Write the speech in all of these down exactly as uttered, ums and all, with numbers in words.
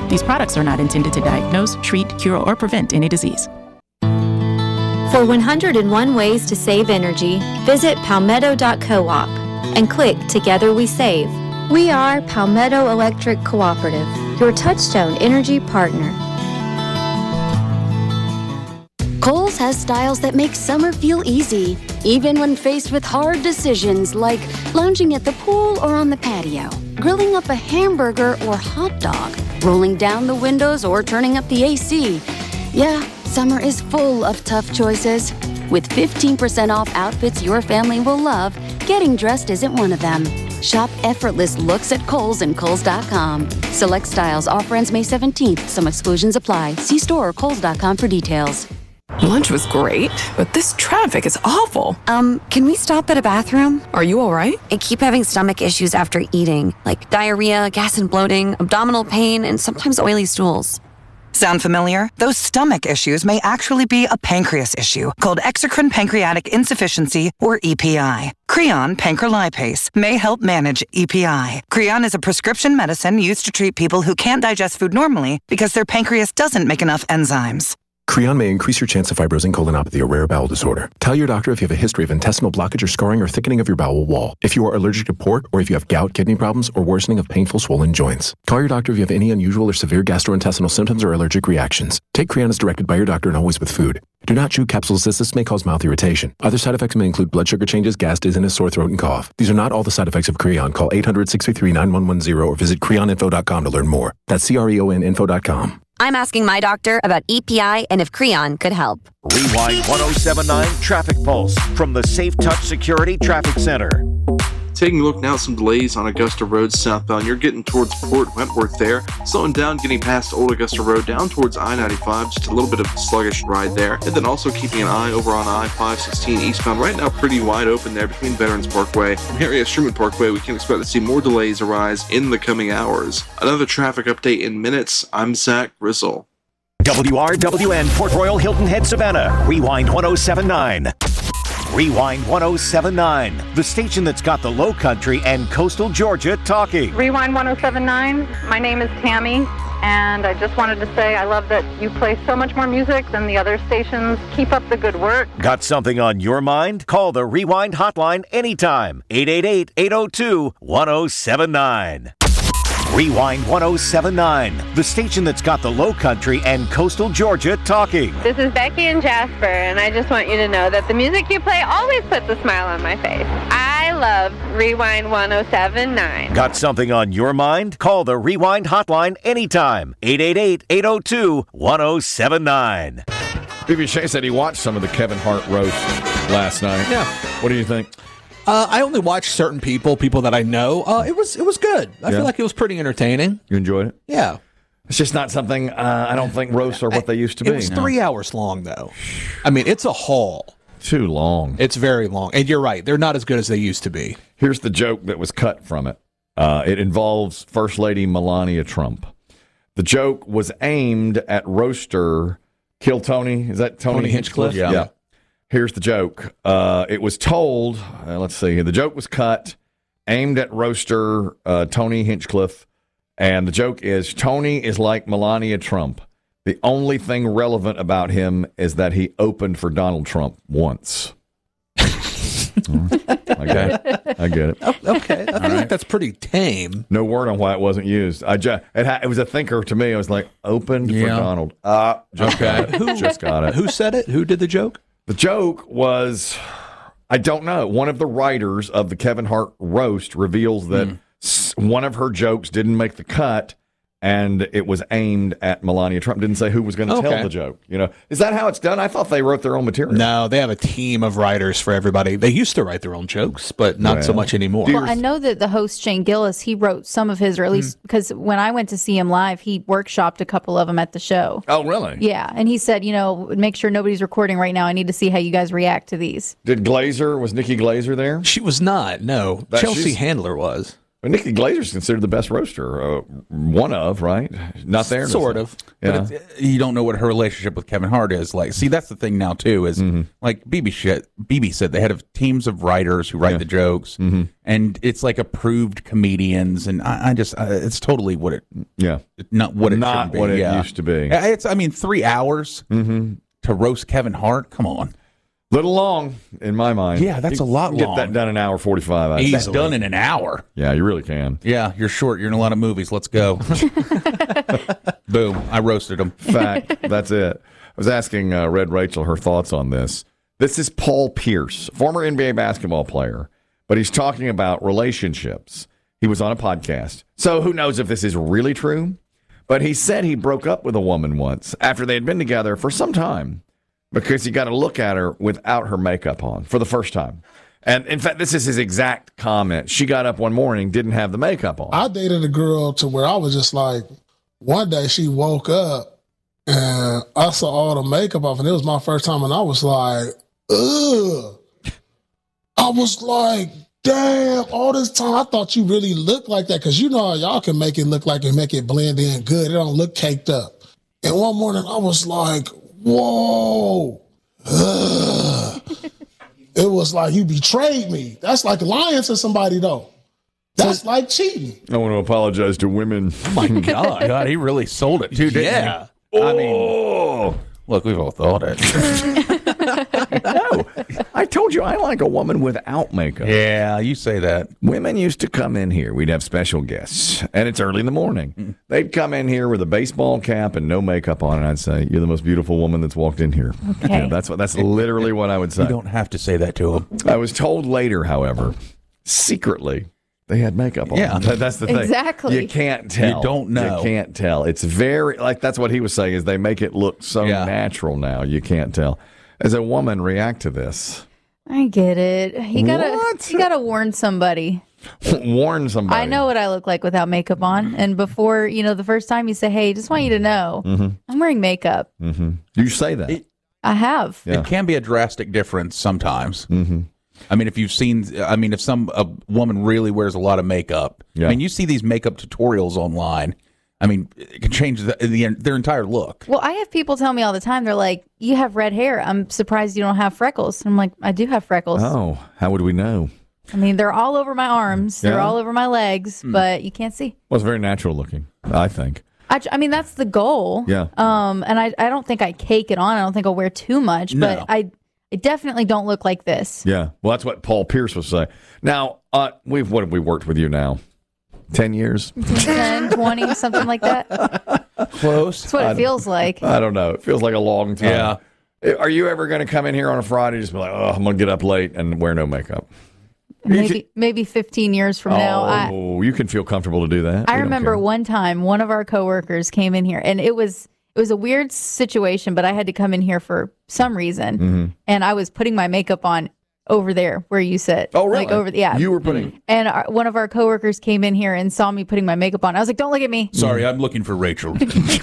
These products are not intended to diagnose, treat, cure, or prevent any disease. For one hundred one ways to save energy, visit palmetto dot coop and click Together We Save. We are Palmetto Electric Cooperative, your Touchstone energy partner. Kohl's has styles that make summer feel easy, even when faced with hard decisions like lounging at the pool or on the patio, grilling up a hamburger or hot dog, rolling down the windows or turning up the A C. Yeah, summer is full of tough choices. With fifteen percent off outfits your family will love, getting dressed isn't one of them. Shop effortless looks at Kohl's and Kohl's dot com. Select styles. Offer ends May seventeenth. Some exclusions apply. See store or Kohl's dot com for details. Lunch was great, but this traffic is awful. Um, can we stop at a bathroom? Are you all right? I keep having stomach issues after eating, like diarrhea, gas and bloating, abdominal pain, and sometimes oily stools. Sound familiar? Those stomach issues may actually be a pancreas issue called exocrine pancreatic insufficiency, or E P I. Creon pancrelipase may help manage E P I. Creon is a prescription medicine used to treat people who can't digest food normally because their pancreas doesn't make enough enzymes. Creon may increase your chance of fibrosing colonopathy, a rare bowel disorder. Tell your doctor if you have a history of intestinal blockage or scarring or thickening of your bowel wall, if you are allergic to pork, or if you have gout, kidney problems, or worsening of painful swollen joints. Call your doctor if you have any unusual or severe gastrointestinal symptoms or allergic reactions. Take Creon as directed by your doctor and always with food. Do not chew capsules as this may cause mouth irritation. Other side effects may include blood sugar changes, gas, dizziness, sore throat, and cough. These are not all the side effects of Creon. Call eight hundred, six three three, nine one one zero or visit creon info dot com to learn more. That's C R E O N info dot com. I'm asking my doctor about E P I and if Creon could help. Rewind one oh seven point nine Traffic Pulse from the Safe Touch Security Traffic Center. Taking a look now, some delays on Augusta Road southbound. You're getting towards Port Wentworth there. Slowing down, getting past Old Augusta Road down towards I ninety-five. Just a little bit of a sluggish ride there. And then also keeping an eye over on I five sixteen eastbound. Right now, pretty wide open there between Veterans Parkway and area Sherman Parkway. We can expect to see more delays arise in the coming hours. Another traffic update in minutes. I'm Zach Grisel. W R W N Port Royal Hilton Head Savannah. Rewind one oh seven point nine. Rewind one oh seven point nine, the station that's got the Low Country and coastal Georgia talking. Rewind one oh seven point nine, my name is Tammy, and I just wanted to say I love that you play so much more music than the other stations. Keep up the good work. Got something on your mind? Call the Rewind hotline anytime. eight eight eight, eight oh two, one oh seven nine. Rewind one oh seven point nine, the station that's got the Low Country and coastal Georgia talking. This is Becky and Jasper, and I just want you to know that the music you play always puts a smile on my face. I love Rewind one oh seven point nine. Got something on your mind? Call the Rewind hotline anytime. eight eight eight, eight oh two, one oh seven nine. B B Shea said he watched some of the Kevin Hart roast last night. Yeah. What do you think? Uh, I only watched certain people, people that I know. Uh, it was it was good. I Yeah. feel like it was pretty entertaining. You enjoyed it? Yeah. It's just not something, uh, I don't think roasts are what they used to be. It was three hours long, though. I mean, it's a haul. Too long. It's very long. And you're right. They're not as good as they used to be. Here's the joke that was cut from it. Uh, it involves First Lady Melania Trump. The joke was aimed at roaster Kill Tony. Is that Tony, Tony Hinchcliffe? Yeah. Yeah. Here's the joke. Uh, it was told, uh, let's see, the joke was cut, aimed at roaster uh, Tony Hinchcliffe, and the joke is Tony is like Melania Trump. The only thing relevant about him is that he opened for Donald Trump once. I get it. I get it. Oh, okay. I feel like that's pretty tame. No word on why it wasn't used. I just, it, ha- it was a thinker to me. I was like, opened for Yeah. Donald. Uh, just Okay. got it. Who- just got it. Who said it? Who did the joke? The joke was, I don't know. One of the writers of the Kevin Hart roast reveals that Mm. s- one of her jokes didn't make the cut, and it was aimed at Melania Trump. Didn't say who was going to Okay. tell the joke. You know, is that how it's done? I thought they wrote their own material. No, they have a team of writers for everybody. They used to write their own jokes, but not so Well, much anymore. Well, I know that the host, Shane Gillis, he wrote some of his, or at least because when I went to see him live, he workshopped a couple of them at the show. Oh, really? Yeah. And he said, you know, make sure nobody's recording right now. I need to see how you guys react to these. Did Glazer, was Nikki Glazer there? She was not, no. That- Chelsea she's- Handler was. Well, Nikki Glazer's considered the best roaster. Uh, one of, right? Not there? Sort of. Yeah. But it's, you don't know what her relationship with Kevin Hart is like. See, that's the thing now, too, is Mm-hmm. like B B shit. B B said they had teams of writers who write Yeah. the jokes, Mm-hmm. and it's like approved comedians, and I, I just, uh, it's totally what it, yeah, not what it Not should be. what it yeah. used to be. Uh, It's, I mean, three hours Mm-hmm. to roast Kevin Hart. Come on. Little long, in my mind. Yeah, that's You a lot can Get long. that done in an hour forty-five. I'd He's say. done in an hour. Yeah, you really can. Yeah, you're short. You're in a lot of movies. Let's go. Boom. I roasted him. Fact. That's it. I was asking uh, Red Rachel her thoughts on this. This is Paul Pierce, former N B A basketball player, but he's talking about relationships. He was on a podcast. So who knows if this is really true? But he said he broke up with a woman once after they had been together for some time because he got a look at her without her makeup on for the first time. And in fact, this is his exact comment. She got up one morning, didn't have the makeup on. I dated a girl to where I was just like, one day she woke up and I saw all the makeup off, and it was my first time, and I was like, ugh. I was like, damn, all this time I thought you really looked like that, because you know how y'all can make it look like it, make it blend in good. It don't look caked up. And one morning I was like, whoa. Ugh. It was like you betrayed me. That's like lying to somebody, though. That's like cheating. I want to apologize to women. Oh my God, God, he really sold it too, didn't Yeah. he? Oh. I mean, look, we've all thought it. No, I told you I like a woman without makeup. Yeah, you say that. Women used to come in here. We'd have special guests, and it's early in the morning. They'd come in here with a baseball cap and no makeup on, and I'd say, "You're the most beautiful woman that's walked in here." Okay. Yeah, that's what. That's literally what I would say. You don't have to say that to him. I was told later, however, secretly they had makeup on. Yeah. That- that's the thing. Exactly. You can't tell. You don't know. You can't tell. It's very like that's what he was saying. Is they make it look so Yeah. natural now. You can't tell. As a woman, react to this. I get it. You gotta, What? you gotta warn somebody. Warn somebody. I know what I look like without makeup on, and before you know, the first time you say, "Hey, just want you to know, Mm-hmm. I'm wearing makeup." Mm-hmm. You say that. I have. Yeah. It can be a drastic difference sometimes. Mm-hmm. I mean, if you've seen, I mean, if some a woman really wears a lot of makeup, Yeah. I mean, you see these makeup tutorials online. I mean, it can change the, the, their entire look. Well, I have people tell me all the time. They're like, "You have red hair. I'm surprised you don't have freckles." And I'm like, "I do have freckles. Oh, how would we know? I mean, they're all over my arms. They're Yeah. all over my legs, but you can't see." Well, it's very natural looking, I think. I, I mean, that's the goal. Yeah. Um, and I, I don't think I cake it on. I don't think I'll wear too much, No. but I, I definitely don't look like this. Yeah. Well, that's what Paul Pierce was saying. Now, uh, we've what have we worked with you now? Ten years? ten, twenty, something like that. Close. That's what it feels like. I don't know. It feels like a long time. Yeah. Are you ever going to come in here on a Friday and just be like, oh, I'm going to get up late and wear no makeup? Maybe maybe fifteen years from now. I, Oh, you can feel comfortable to do that. I We don't remember care. one time one of our coworkers came in here, and it was it was a weird situation, but I had to come in here for some reason, Mm-hmm. and I was putting my makeup on over there where you sit. Oh, really? Like over the, yeah. You were putting. And our, one of our coworkers came in here and saw me putting my makeup on. I was like, "Don't look at me." Sorry, I'm looking for Rachel.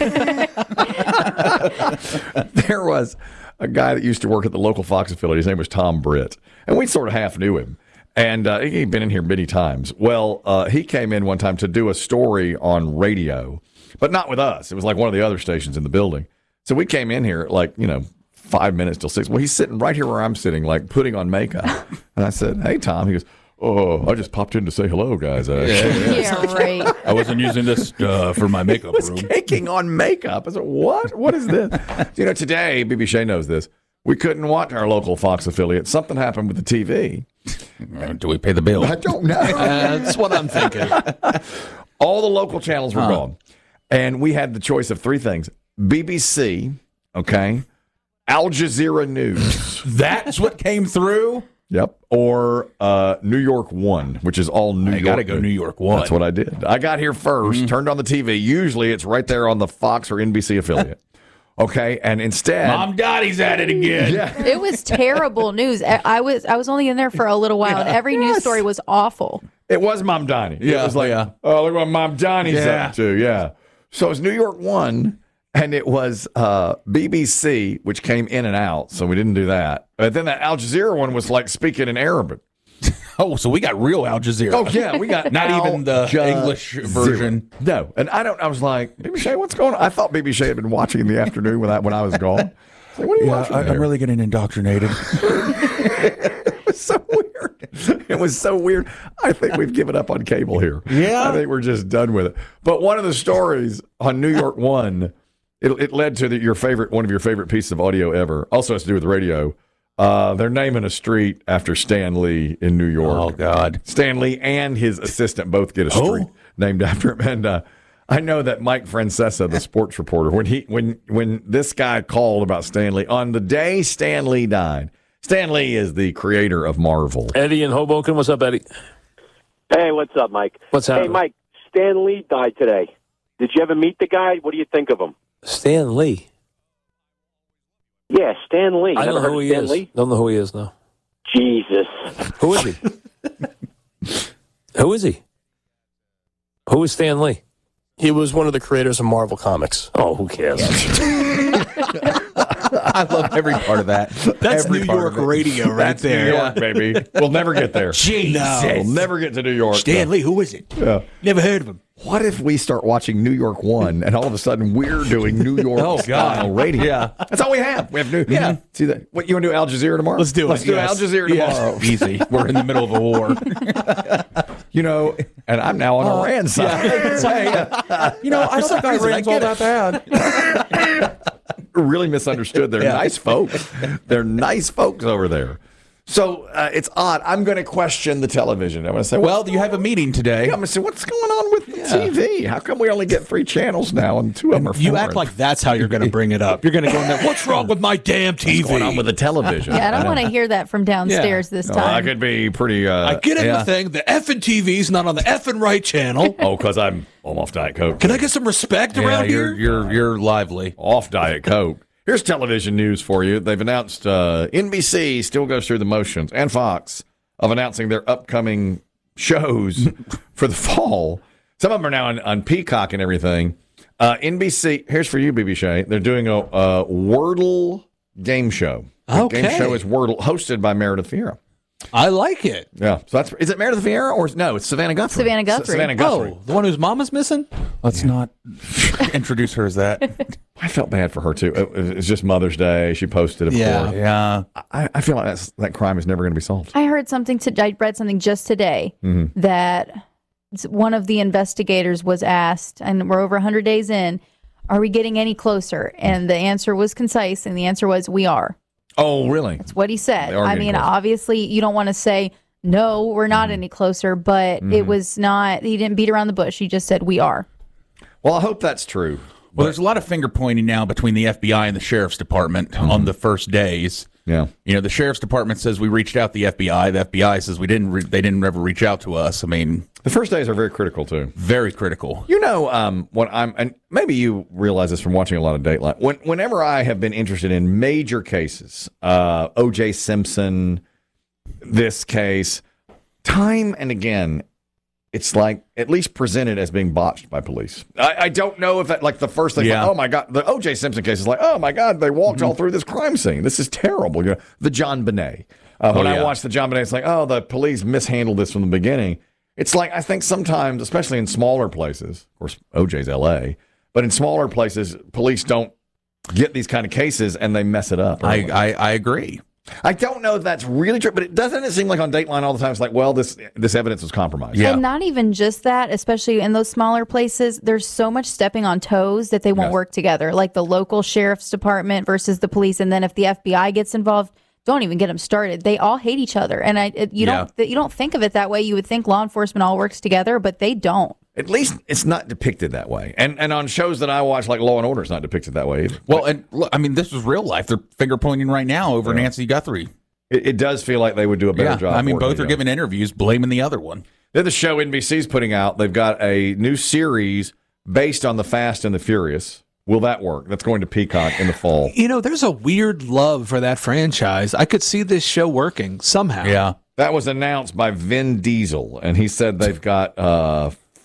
There was a guy that used to work at the local Fox affiliate. His name was Tom Britt, and we sort of half knew him. And uh, he'd been in here many times. Well, uh, he came in one time to do a story on radio, but not with us. It was like one of the other stations in the building. So we came in here at like, you know, five minutes till six. Well, he's sitting right here where I'm sitting, like putting on makeup. And I said, "Hey, Tom." He goes, "Oh, I just popped in to say hello, guys." Actually. Yeah, right. I wasn't using this uh, for my makeup was room. caking on makeup. I said, "What? What is this?" You know, today, B B Shea knows this. We couldn't watch our local Fox affiliate. Something happened with the T V. Uh, do we pay the bill? I don't know. That's what I'm thinking. All the local channels were Huh. gone. And we had the choice of three things. B B C, okay, Al Jazeera News. That's what came through? Yep. Or uh, New York One, which is all New I York. gotta go New York One. That's what I did. I got here first, Mm-hmm. turned on the T V. Usually it's right there on the Fox or N B C affiliate. Okay, and instead, Mom Dottie's at it again. Yeah. It was terrible news. I I was I was only in there for a little while, and every news story was awful. It was Mom Donnie. Yeah, it was like, yeah. oh, look what Mom Donnie's Yeah. up to. Yeah. So it was New York One, and it was uh, B B C, which came in and out, so we didn't do that. But then that Al Jazeera one was like speaking in Arabic. Oh, so we got real Al Jazeera. Oh yeah, we got not Al even the Jazeera. English version. No, and I don't. I was like, B B Shay, what's going on? I thought B B Shay had been watching in the afternoon when I when I was gone. Like, what are you Yeah, watching? I, there? I'm really getting indoctrinated. It was so weird. It was so weird. I think we've given up on cable here. Yeah. I think we're just done with it. But one of the stories on New York One, it, it led to the, your favorite, one of your favorite pieces of audio ever. Also has to do with radio. Uh, they're naming a street after Stan Lee in New York. Oh, God. Stan Lee and his assistant both get a street Oh. named after him. And uh, I know that Mike Francesa, the sports reporter, when he when when this guy called about Stan Lee, on the day Stan Lee died, Stan Lee is the creator of Marvel. Eddie in Hoboken. What's up, Eddie? Hey, what's up, Mike? What's Hey, happening? Mike, Stan Lee died today. Did you ever meet the guy? What do you think of him? Stan Lee. Yeah, Stan Lee. I Never don't know heard who of he Stan is. Lee? Don't know who he is, no. Jesus. Who is he? Who is he? Who is Stan Lee? He was one of the creators of Marvel Comics. Oh, who cares? I love every part of that. That's Every New part York of it. radio right That's there. New York, baby. We'll never get there. Jesus. We'll never get to New York. Stan Lee, who is it? Yeah. Never heard of him. What if we start watching New York One and all of a sudden we're doing New York Oh, God. style radio? Yeah. That's all we have. We have new. Yeah. See that? What you want to do? Al Jazeera tomorrow? Let's do it, Let's do yes. Al Jazeera Yes. tomorrow. Easy. We're in the middle of a war. You know, and I'm now on Uh, Iran's side. Yeah. You know, I don't think Iran's all that bad. Really misunderstood. They're Yeah. nice folks. They're nice folks over there. So uh, it's odd. I'm going to question the television. I'm going to say, Well, you have a meeting today. I'm going to say, what's going on with the T V? How come we only get three channels now and two of them are You foreign? act like that's how you're going to bring it up. You're going to go in there, what's wrong with my damn T V? What's going on with the television? Yeah, I don't want to hear that from downstairs this No, I time. could be pretty. Uh, I get in yeah. the thing. The effing T V's not on the effing right channel. Oh, because I'm, I'm off Diet Coke. Can I get some respect Yeah, around you're, here? you're, you're lively. Off Diet Coke. Here's television news for you. They've announced uh, N B C still goes through the motions, and Fox, of announcing their upcoming shows for the fall. Some of them are now on, on Peacock and everything. Uh, N B C, here's for you, B B Shay. They're doing a, a Wordle game show. The Okay. game show is Wordle, hosted by Meredith Vieira. I like it. Yeah. So that's is it Meredith Vieira or no? It's Savannah Guthrie. Savannah Guthrie. S- Savannah Guthrie. Oh, the one whose mama's missing? Let's not introduce her as that. I felt bad for her too. It, it's just Mother's Day. She posted it. Yeah. before. Yeah. I, I feel like that's, that crime is never going to be solved. I heard something to I read something just today Mhm. that one of the investigators was asked, and we're over one hundred days in, are we getting any closer? And the answer was concise, and the answer was, we are. Oh, really? That's what he said. They are I getting mean, closer. obviously, you don't want to say, no, we're not any closer, but it was not, he didn't beat around the bush. He just said, we are. Well, I hope that's true. Well, there's a lot of finger pointing now between the F B I and the Sheriff's Department on the first days. Yeah. You know, the Sheriff's Department says we reached out to the F B I. The F B I says we didn't. Re- they didn't ever reach out to us. I mean, The first days are very critical too. very critical. You know, um, what I'm, and maybe you realize this from watching a lot of Dateline. When, whenever I have been interested in major cases, uh, O J Simpson, this case, time and again, it's like at least presented as being botched by police. I, I don't know if that, like the first thing, Yeah. like, oh my God, the O J Simpson case is like, oh my God, they walked all through this crime scene. This is terrible. You know, the John Bonet. Uh, when Oh, I yeah. watched the John Bonet, it's like, oh, the police mishandled this from the beginning. It's like, I think sometimes, especially in smaller places, of course, O J's L A, but in smaller places, police don't get these kind of cases and they mess it up. I, early. I I agree. I don't know if that's really true, but it doesn't it seem like on Dateline all the time, it's like, well, this this evidence was compromised. Yeah. And not even just that, especially in those smaller places, there's so much stepping on toes that they won't Yes. work together, like the local sheriff's department versus the police. And then if the F B I gets involved, don't even get them started. They all hate each other. And I, it, you Yeah. don't you don't think of it that way. You would think law enforcement all works together, but they don't. At least it's not depicted that way. And and on shows that I watch, like Law and Order, it's not depicted that way either. Well, and look, I mean, this was real life. They're finger pointing right now over Yeah. Nancy Guthrie. It, it does feel like they would do a better Yeah, job. I mean, working both are together. giving interviews blaming the other one. They're the show N B C's putting out. They've got a new series based on the Fast and the Furious. Will that work? That's going to Peacock in the fall. You know, there's a weird love for that franchise. I could see this show working somehow. Yeah. That was announced by Vin Diesel, and he said they've got uh,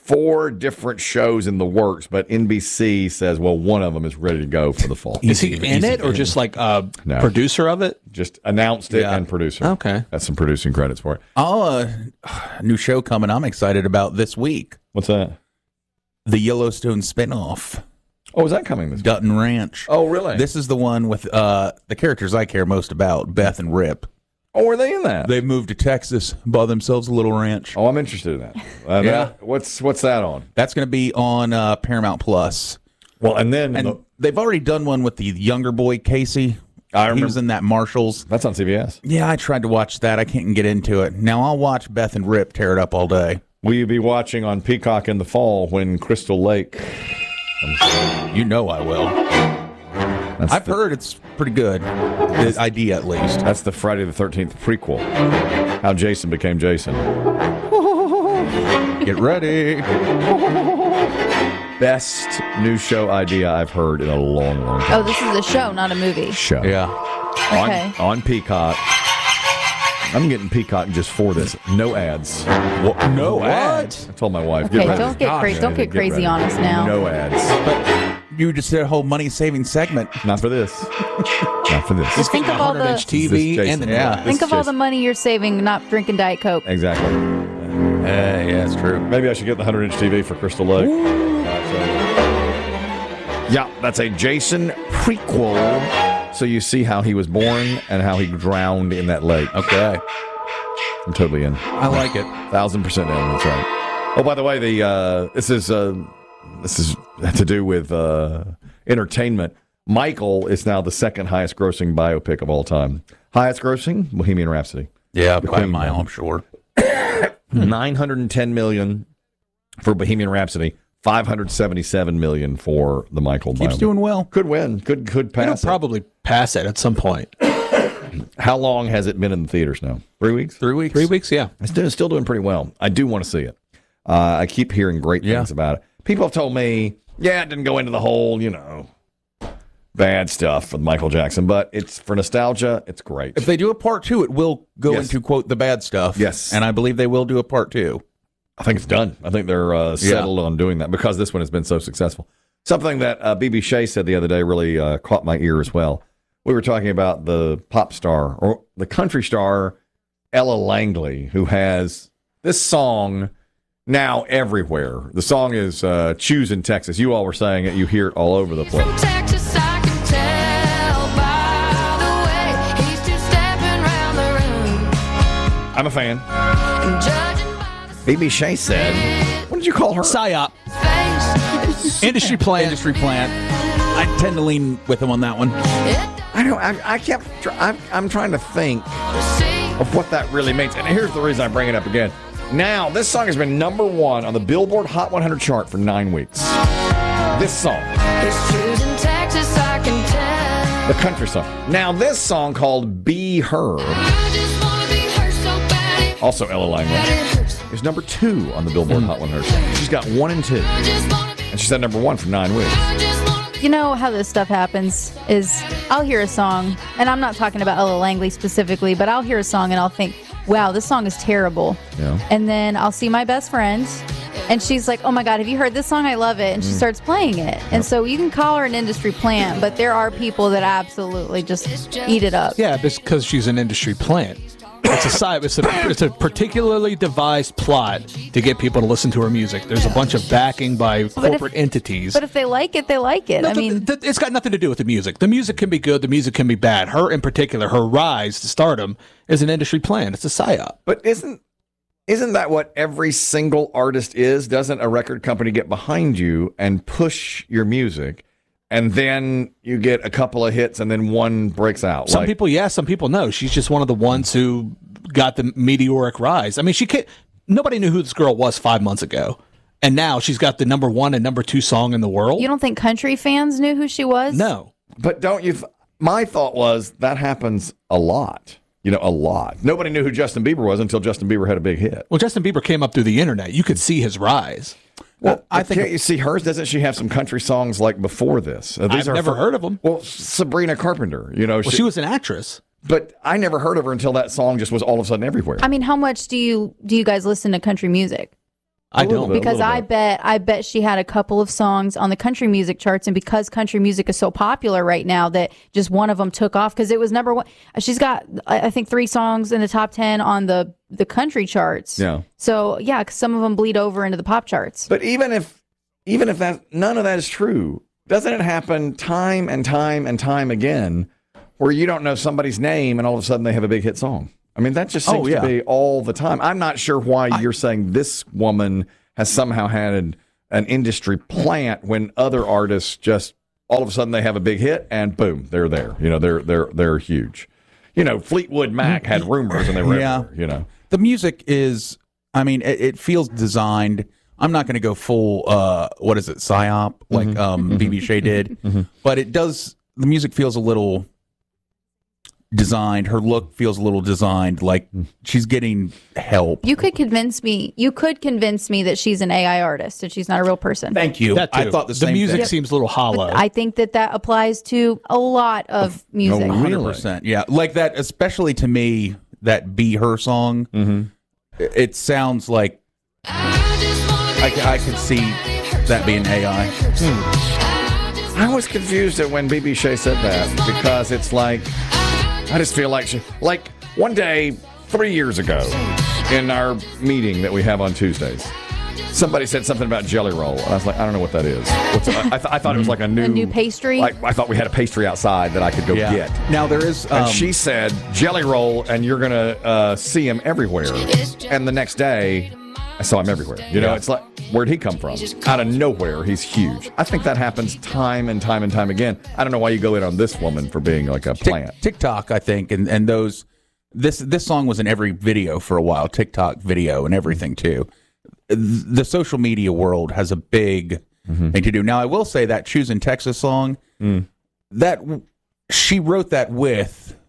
four different shows in the works, but N B C says, well, one of them is ready to go for the fall. Is he in it or just like a No. producer of it? Just announced it Yeah. and producer. Okay. That's some producing credits for it. Oh, uh, new show coming. I'm excited about this week. What's that? The Yellowstone spinoff. Oh, is that coming this week? Dutton Ranch. Oh, really? This is the one with uh, the characters I care most about, Beth and Rip. Oh, are they in that? They moved to Texas, bought themselves a little ranch. Oh, I'm interested in that. Uh, Yeah. that- What's what's that on? That's going to be on uh, Paramount Plus. Well, and then And the- they've already done one with the younger boy, Casey. I He remember was in that Marshalls. that's on C B S. Yeah, I tried to watch that. I can't get into it. Now I'll watch Beth and Rip tear it up all day. Will you be watching on Peacock in the fall when Crystal Lake? You know I will. That's I've the, heard it's pretty good. The idea, at least. That's the Friday the thirteenth prequel. How Jason became Jason. Get ready. Best new show idea I've heard in a long, long time. Oh, this is a show, not a movie. Show. Yeah. Okay. On, on Peacock. I'm getting Peacock just for this. No ads. What? No What? ads. I told my wife. Okay, get ready. don't get crazy. Don't get crazy ready. on us now. No ads. But you just did a whole money saving segment. Not for this. Not for this. Just think of all one hundred the inch T V This is and the Jason. Yeah. This think is of all the Jason. money you're saving not drinking Diet Coke. Exactly. Uh, yeah, that's true. Maybe I should get the one hundred inch T V for Crystal Lake. Yeah, that's a Jason prequel. So you see how he was born and how he drowned in that lake. Okay. I'm totally in. I like it. Thousand percent in. That's right. Oh, by the way, the uh, this is uh, this is to do with uh, entertainment. Michael is now the second highest grossing biopic of all time. Highest grossing, Bohemian Rhapsody. Yeah, The by a Queen. mile, I'm sure. nine hundred ten million for Bohemian Rhapsody. five hundred seventy-seven million for the Michael. Keeps biopic. doing well. Could win. Could could It'll pass. it. probably pass it at some point. How long has it been in the theaters now? Three weeks. Three weeks. Three weeks, yeah. It's doing, still doing pretty well. I do want to see it. Uh, I keep hearing great Yeah. things about it. People have told me, yeah, it didn't go into the whole, you know, bad stuff with Michael Jackson, but it's for nostalgia. It's great. If they do a part two, it will go Yes. into, quote, the bad stuff. Yes. And I believe they will do a part two. I think it's done. I think they're uh, settled on doing that because this one has been so successful. Something that uh, B B Shea said the other day really uh, caught my ear as well. We were talking about the pop star or the country star Ella Langley, who has this song now everywhere. The song is uh, Choose in Texas. You all were saying it. You hear it all over the place. Texas, I can tell by the way he's two-stepping round the room. I'm a fan. And judging by B B Shea said, what did you call her? Psyop. the face, Industry plant. Industry plant. I tend to lean with them on that one. I don't. I, I kept. tr- I'm, I'm trying to think of what that really means. And here's the reason I bring it up again. Now, this song has been number one on the Billboard Hot one hundred chart for nine weeks. This song, he's choosing Texas, I can tell. the country song. Now, this song called "Be Her," I just wanna be her so bad it, also Ella bad Langley, it hurts. is number two on the Billboard Hot one hundred chart. She's got one and two, I just wanna be, and she's at number one for nine weeks. I just wanna be. You know how this stuff happens is I'll hear a song, and I'm not talking about Ella Langley specifically, but I'll hear a song and I'll think, wow, this song is terrible. Yeah. And then I'll see my best friend, and she's like, oh my God, have you heard this song? I love it. And she starts playing it. And so you can call her an industry plant, but there are people that absolutely just eat it up. Yeah, because she's an industry plant. It's a side. It's a, it's a particularly devised plot to get people to listen to her music. There's a bunch of backing by But if- corporate entities. But if they like it, they like it. No, I th- mean, th- it's got nothing to do with the music. The music can be good. The music can be bad. Her, in particular, her rise to stardom is an industry plan. It's a psyop. But isn't isn't that what every single artist is? Doesn't a record company get behind you and push your music, and then you get a couple of hits, and then one breaks out? Some like, people, yes. Some people, no. She's just one of the ones who got the meteoric rise. I mean, she can't. Nobody knew who this girl was five months ago, and now she's got the number one and number two song in the world. you don't think country fans knew who she was? No. But don't you? Th- my thought was that happens a lot. You know, a lot. Nobody knew who Justin Bieber was until Justin Bieber had a big hit. Well, Justin Bieber came up through the internet. You could see his rise. Well, I think can't you see hers? Doesn't she have some country songs like before this? Uh, I've are never for- heard of them. Well, Sabrina Carpenter. You know, Well, she was an actress. But I never heard of her until that song just was all of a sudden everywhere. I mean, how much do you do you guys listen to country music? I don't. Because I bet I bet she had a couple of songs on the country music charts, and because country music is so popular right now, that just one of them took off because it was number one. She's got I think three songs in the top ten on the the country charts. Yeah. So yeah, 'cause some of them bleed over into the pop charts. But even if even if that none of that is true, doesn't it happen time and time and time again where you don't know somebody's name and all of a sudden they have a big hit song? I mean, that just seems Oh, yeah. to be all the time. I'm not sure why you're saying this woman has somehow had an, an industry plant when other artists just all of a sudden they have a big hit and boom, they're there. You know, they're they're they're huge. You know, Fleetwood Mac had rumors and they were Yeah. everywhere, you know. The music is, I mean, it, it feels designed. I'm not going to go full, uh, what is it, psyop, like Mhm. um, Mhm. B B Shea did, Mhm. but it does. The music feels a little designed. Her look feels a little designed. Like she's getting help. You could convince me. You could convince me that she's an A I artist and she's not a real person. Thank you. That I too. thought the, The same music thing. seems a little hollow. But I think that that applies to a lot of music. one hundred percent. Yeah, like that. Especially to me, that "Be Her" song. Mm-hmm. It, it sounds like I, c- I could see that being A I. I was confused at when B B Shea said that because it's like I just feel like she like one day three years ago in our meeting that we have on Tuesdays, somebody said something about Jelly Roll, and I was like, I don't know what that is. What's, I, th- I thought it was like a new A new pastry. Like I thought we had a pastry outside that I could go Yeah. get. Now there is, um, and she said Jelly Roll, and you're gonna uh, see him everywhere. And the next day, I saw him everywhere. You know, Yeah. it's like, where'd he come from? Out of nowhere, he's huge. I think that happens time and time and time again. I don't know why you go in on this woman for being like a plant. Tik- TikTok, I think, and, and those this this song was in every video for a while, TikTok video and everything too. The social media world has a big Mm-hmm. thing to do. Now, I will say that "Choosing Texas" song, Mm. that she wrote that with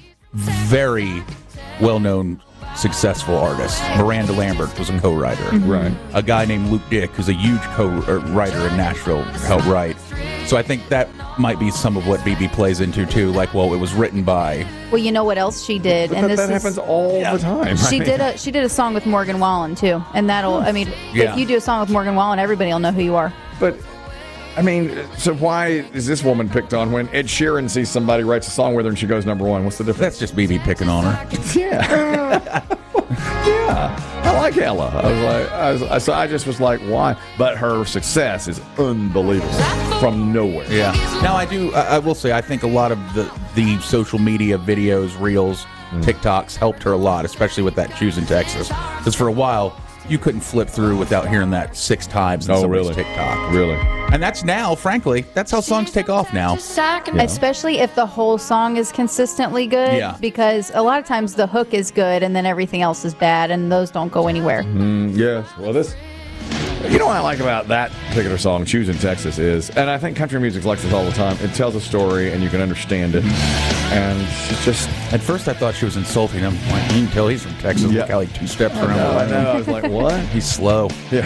very well-known, successful artists. Miranda Lambert was a co-writer. Mhm. Right. A guy named Luke Dick, who's a huge co-writer in Nashville, helped write. So I think that might be some of what B B plays into too. Like, well, it was written by. Well, you know what else she did, But and that, this that is, happens all the time. She I mean, did a she did a song with Morgan Wallen too, and that'll. I mean, Yeah. if you do a song with Morgan Wallen, everybody will know who you are. But I mean, so why is this woman picked on when Ed Sheeran sees somebody writes a song with her and she goes number one? What's the difference? That's just B B picking on her. Yeah. Yeah, I like Ella. I was like, I, was, I, so I just was like, why? But her success is unbelievable from nowhere. Yeah. Now I do. I, I will say I think a lot of the the social media videos, reels, TikToks helped her a lot, especially with that "Choosing Texas." Because for a while you couldn't flip through without hearing that six times in Oh, somebody's really? TikTok. Really? And that's now, frankly, that's how songs take off now. Especially if the whole song is consistently good. Yeah. Because a lot of times the hook is good and then everything else is bad, and those don't go anywhere. Mm, yes. Well, this. You know what I like about that particular song, "Choosing Texas," is, and I think country music's like this all the time. It tells a story, and you can understand it. And it's just. At first, I thought she was insulting him. Like, you can tell he's from Texas. Yeah. Look how he two steps I around. know, I the know. lane. I was like, what? He's slow. Yeah.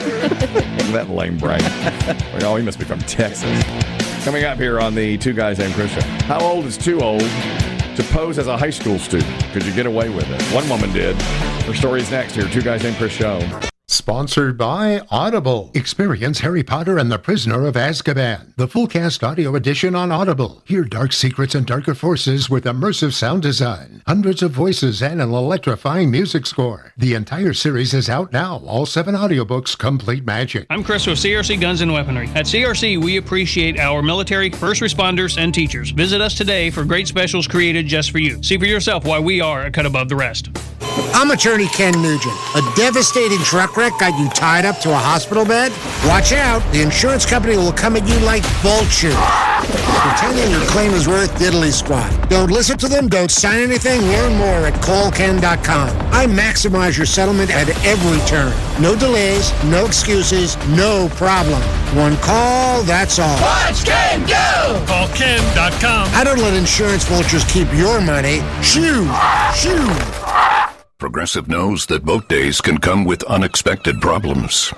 That lame brain. Like, oh, he must be from Texas. Coming up here on the Two Guys Named Chris show. How old is too old to pose as a high school student? Could you get away with it? One woman did. Her story is next here. Two Guys Named Chris show. Sponsored by Audible. Experience Harry Potter and the Prisoner of Azkaban. The full cast audio edition on Audible. Hear dark secrets and darker forces with immersive sound design, hundreds of voices, and an electrifying music score. The entire series is out now. All seven audiobooks, complete magic. I'm Chris with C R C Guns and Weaponry. At C R C, we appreciate our military, first responders, and teachers. Visit us today for great specials created just for you. See for yourself why we are a cut above the rest. I'm Attorney Ken Nugent. A devastating truck wreck got you tied up to a hospital bed? Watch out. The insurance company will come at you like vultures, pretending your claim is worth diddly squat. Don't listen to them. Don't sign anything. Learn more at call ken dot com. I maximize your settlement at every turn. No delays, no excuses, no problem. One call, that's all. Watch Ken go! call ken dot com. I don't let insurance vultures keep your money. Shoo! Shoo! Progressive knows that boat days can come with unexpected problems.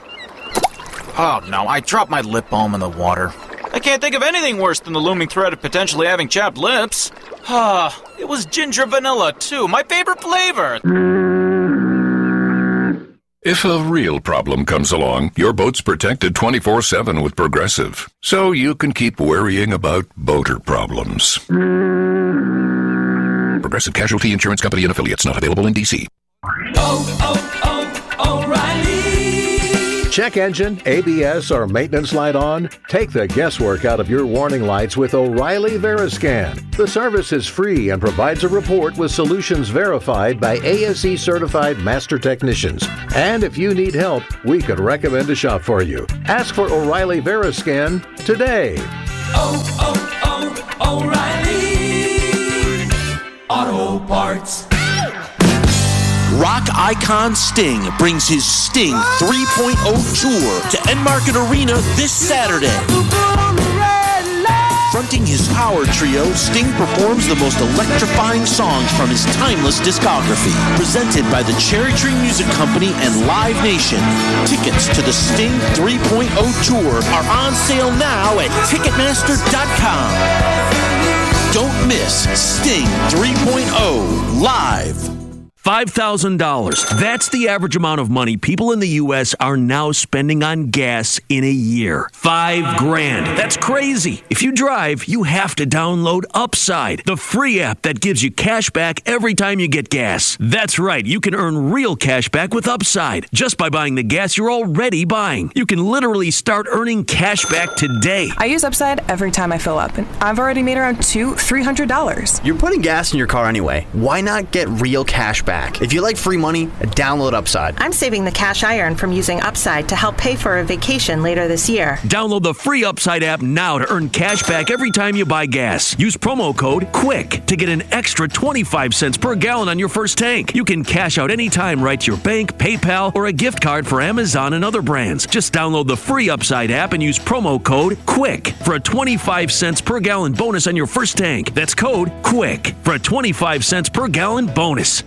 Oh no, I dropped my lip balm in the water. I can't think of anything worse than the looming threat of potentially having chapped lips. Ah, it was ginger vanilla too, my favorite flavor. If a real problem comes along, your boat's protected twenty-four seven with Progressive, so you can keep worrying about boater problems. Progressive Casualty Insurance Company and Affiliates, not available in D C. Oh, oh, oh, O'Reilly! Check engine, A B S, or maintenance light on? Take the guesswork out of your warning lights with O'Reilly Veriscan. The service is free and provides a report with solutions verified by A S E certified master technicians. And if you need help, we could recommend a shop for you. Ask for O'Reilly Veriscan today. Oh, oh, oh, O'Reilly! Auto Parts. Rock icon Sting brings his Sting three point oh Tour to Enmarket Arena this Saturday. Fronting his power trio, Sting performs the most electrifying songs from his timeless discography. Presented by the Cherry Tree Music Company and Live Nation. Tickets to the Sting three point oh Tour are on sale now at Ticketmaster dot com. Don't miss Sting three point oh live. five thousand dollars. That's the average amount of money people in the U S are now spending on gas in a year. Five grand. That's crazy. If you drive, you have to download Upside, the free app that gives you cash back every time you get gas. That's right. You can earn real cash back with Upside just by buying the gas you're already buying. You can literally start earning cash back today. I use Upside every time I fill up, and I've already made around two, three hundred dollars. You're putting gas in your car anyway. Why not get real cash back? If you like free money, download Upside. I'm saving the cash I earn from using Upside to help pay for a vacation later this year. Download the free Upside app now to earn cash back every time you buy gas. Use promo code QUICK to get an extra twenty-five cents per gallon on your first tank. You can cash out anytime right to your bank, PayPal, or a gift card for Amazon and other brands. Just download the free Upside app and use promo code QUICK for a twenty-five cents per gallon bonus on your first tank. That's code QUICK for a twenty-five cents per gallon bonus.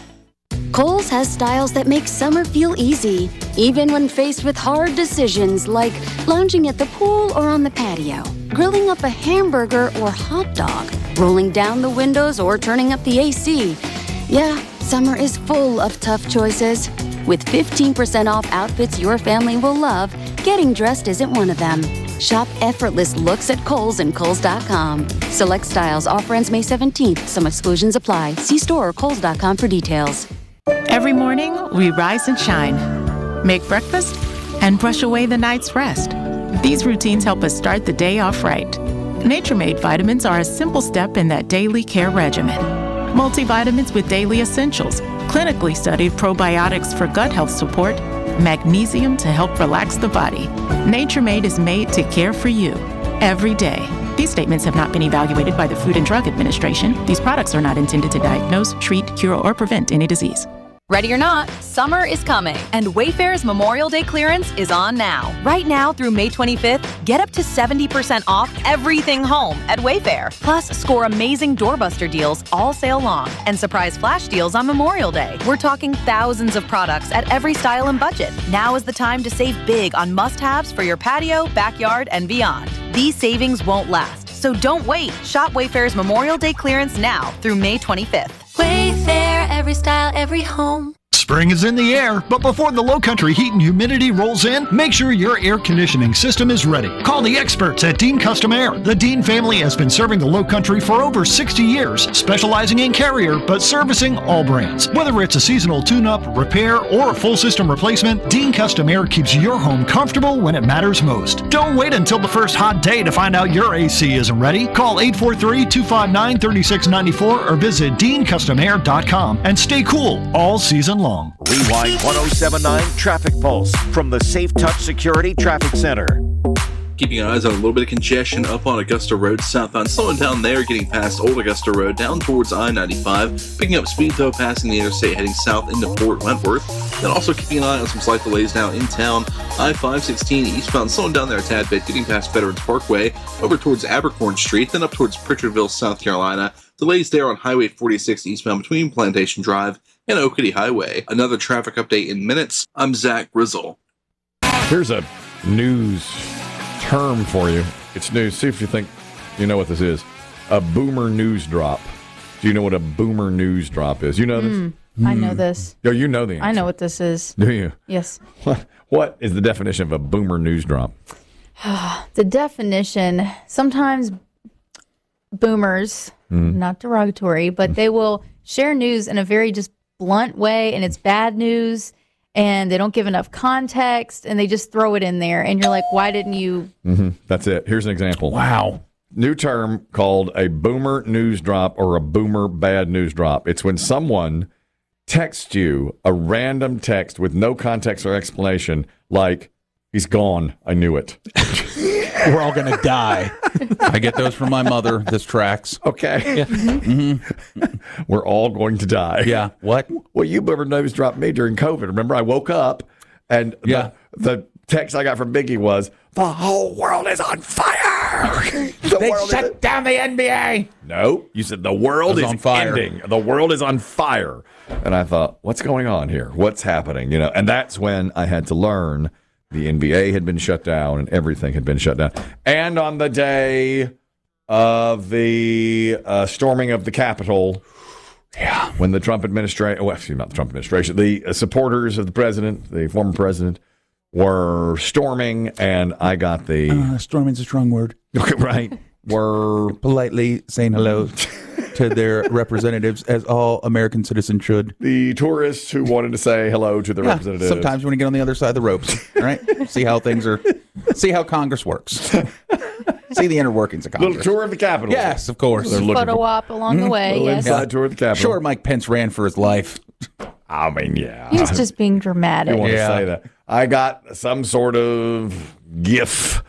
Kohl's has styles that make summer feel easy, even when faced with hard decisions like lounging at the pool or on the patio, grilling up a hamburger or hot dog, rolling down the windows or turning up the A C. Yeah, summer is full of tough choices. With fifteen percent off outfits your family will love, getting dressed isn't one of them. Shop effortless looks at Kohl's and Kohl's dot com. Select styles. Offer ends May seventeenth. Some exclusions apply. See store or Kohl's dot com for details. Every morning, we rise and shine, make breakfast, and brush away the night's rest. These routines help us start the day off right. Nature-Made vitamins are a simple step in that daily care regimen. Multivitamins with daily essentials, clinically studied probiotics for gut health support, magnesium to help relax the body. Nature-Made is made to care for you every day. These statements have not been evaluated by the Food and Drug Administration. These products are not intended to diagnose, treat, cure, or prevent any disease. Ready or not, summer is coming, and Wayfair's Memorial Day clearance is on now. Right now through May twenty-fifth, get up to seventy percent off everything home at Wayfair. Plus, score amazing doorbuster deals all sale long and surprise flash deals on Memorial Day. We're talking thousands of products at every style and budget. Now is the time to save big on must-haves for your patio, backyard, and beyond. These savings won't last, so don't wait. Shop Wayfair's Memorial Day clearance now through May twenty-fifth. Wayfair, every style, every home. Spring is in the air, but before the low-country heat and humidity rolls in, make sure your air conditioning system is ready. Call the experts at Dean Custom Air. The Dean family has been serving the low-country for over sixty years, specializing in Carrier, but servicing all brands. Whether it's a seasonal tune-up, repair, or a full system replacement, Dean Custom Air keeps your home comfortable when it matters most. Don't wait until the first hot day to find out your A C isn't ready. Call eight four three, two five nine, three six nine four or visit dean custom air dot com and stay cool all season long. Rewind one oh seven point nine Traffic Pulse from the Safe Touch Security Traffic Center. Keeping your eyes on a little bit of congestion up on Augusta Road southbound. Slowing down there, getting past Old Augusta Road, down towards I ninety-five. Picking up speed, though, passing the interstate, heading south into Fort Wentworth. Then also keeping an eye on some slight delays now in town. I five sixteen eastbound, slowing down there a tad bit, getting past Veterans Parkway, over towards Abercorn Street, then up towards Pritchardville, South Carolina. Delays there on Highway forty-six eastbound between Plantation Drive and Oakity Highway. Another traffic update in minutes. I'm Zach Grizzle. Here's a news term for you. It's news. See if you think you know what this is. A boomer news drop. Do you know what a boomer news drop is? You know this? Mm. I know this. Yo, you know the answer. I know what this is. Do you? Yes. What, what is the definition of a boomer news drop? The definition, sometimes boomers, Mm. not derogatory, but they will share news in a very just blunt way, and it's bad news, and they don't give enough context, and they just throw it in there, and you're like, why didn't you? Mm-hmm. That's it. Here's an example. Wow. New term called a boomer news drop or a boomer bad news drop. It's when someone texts you a random text with no context or explanation, like, he's gone. I knew it. We're all going to die. I get those from my mother. This tracks. Okay. Yeah. Mm-hmm. We're all going to die. Yeah. What? Well, you boomer news dropped me during COVID. Remember, I woke up and yeah. the, the text I got from Biggie was, the whole world is on fire. The they world shut is down the N B A. No, you said the world is on fire. ending. The world is on fire. And I thought, what's going on here? What's happening? You know, and that's when I had to learn the N B A had been shut down and everything had been shut down. And on the day of the uh, storming of the Capitol, yeah, when the Trump administration, well, excuse me, not the Trump administration, the uh, supporters of the president, the former president, were storming, and I got the uh, storming's a strong word. Right. Were politely saying hello to their representatives, as all American citizens should. The tourists who wanted to say hello to the yeah, representatives. Sometimes when you get on the other side of the ropes, all right? See how things are, see how Congress works. See the inner workings of Congress. Little tour of the Capitol. Yes, of course. Photo op along the way, Little yes. inside tour of the Capitol. Sure, Mike Pence ran for his life. I mean, yeah. He was just being dramatic. You want Yeah. to say that. I got some sort of gif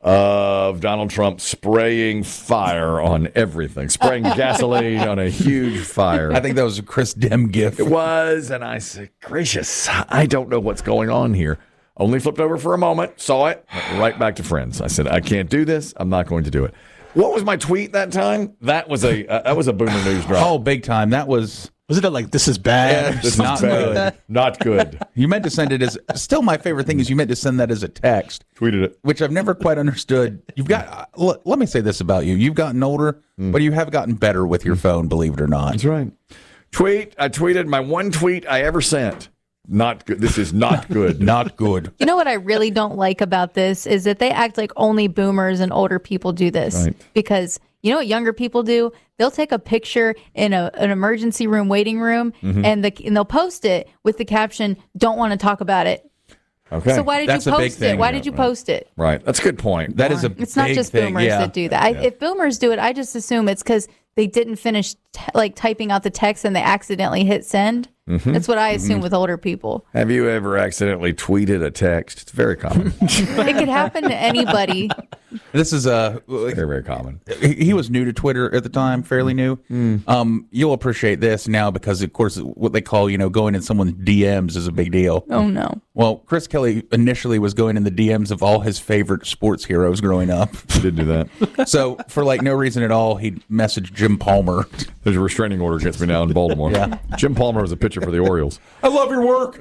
of Donald Trump spraying fire on everything, spraying gasoline on a huge fire. I think that was a Chris Dem gif. It was, and I said, gracious, I don't know what's going on here. Only flipped over for a moment, saw it, went right back to friends. I said, I can't do this. I'm not going to do it. What was my tweet that time? That was a uh, that was a boomer news drop. Oh, big time. That was... Was it like, this is bad? Yeah, This is not bad. good. Not good. You meant to send it as... Still, my favorite thing is you meant to send that as a text. Tweeted it. Which I've never quite understood. You've got... Uh, l- let me say this about you. You've gotten older, Mm. but you have gotten better with your phone, believe it or not. That's right. Tweet. I tweeted my one tweet I ever sent. Not good. This is not good. Not good. You know what I really don't like about this is that they act like only boomers and older people do this. Right. Because you know what younger people do? They'll take a picture in a, an emergency room waiting room Mhm. and, the, and they'll post it with the caption, don't want to talk about it. Okay. So why did That's you a big post thing. it? Why Yeah, did you right. post it? Right. That's a good point. That is a It's not big just thing. boomers Yeah. that do that. I, Yeah. If boomers do it, I just assume it's because they didn't finish t- like typing out the text and they accidentally hit send. Mhm. That's what I assume Mhm. with older people. Have you ever accidentally tweeted a text? It's very common. It could happen to anybody. This is a very, very common. He, he was new to Twitter at the time, fairly new. Um, you'll appreciate this now because, of course, what they call you know going in someone's D Ms is a big deal. Oh no! Well, Chris Kelly initially was going in the D Ms of all his favorite sports heroes growing up. He did do that. So for like no reason at all, he messaged Jim Palmer. There's a restraining order against me now in Baltimore. Yeah. Jim Palmer was a pitcher for the Orioles. I love your work.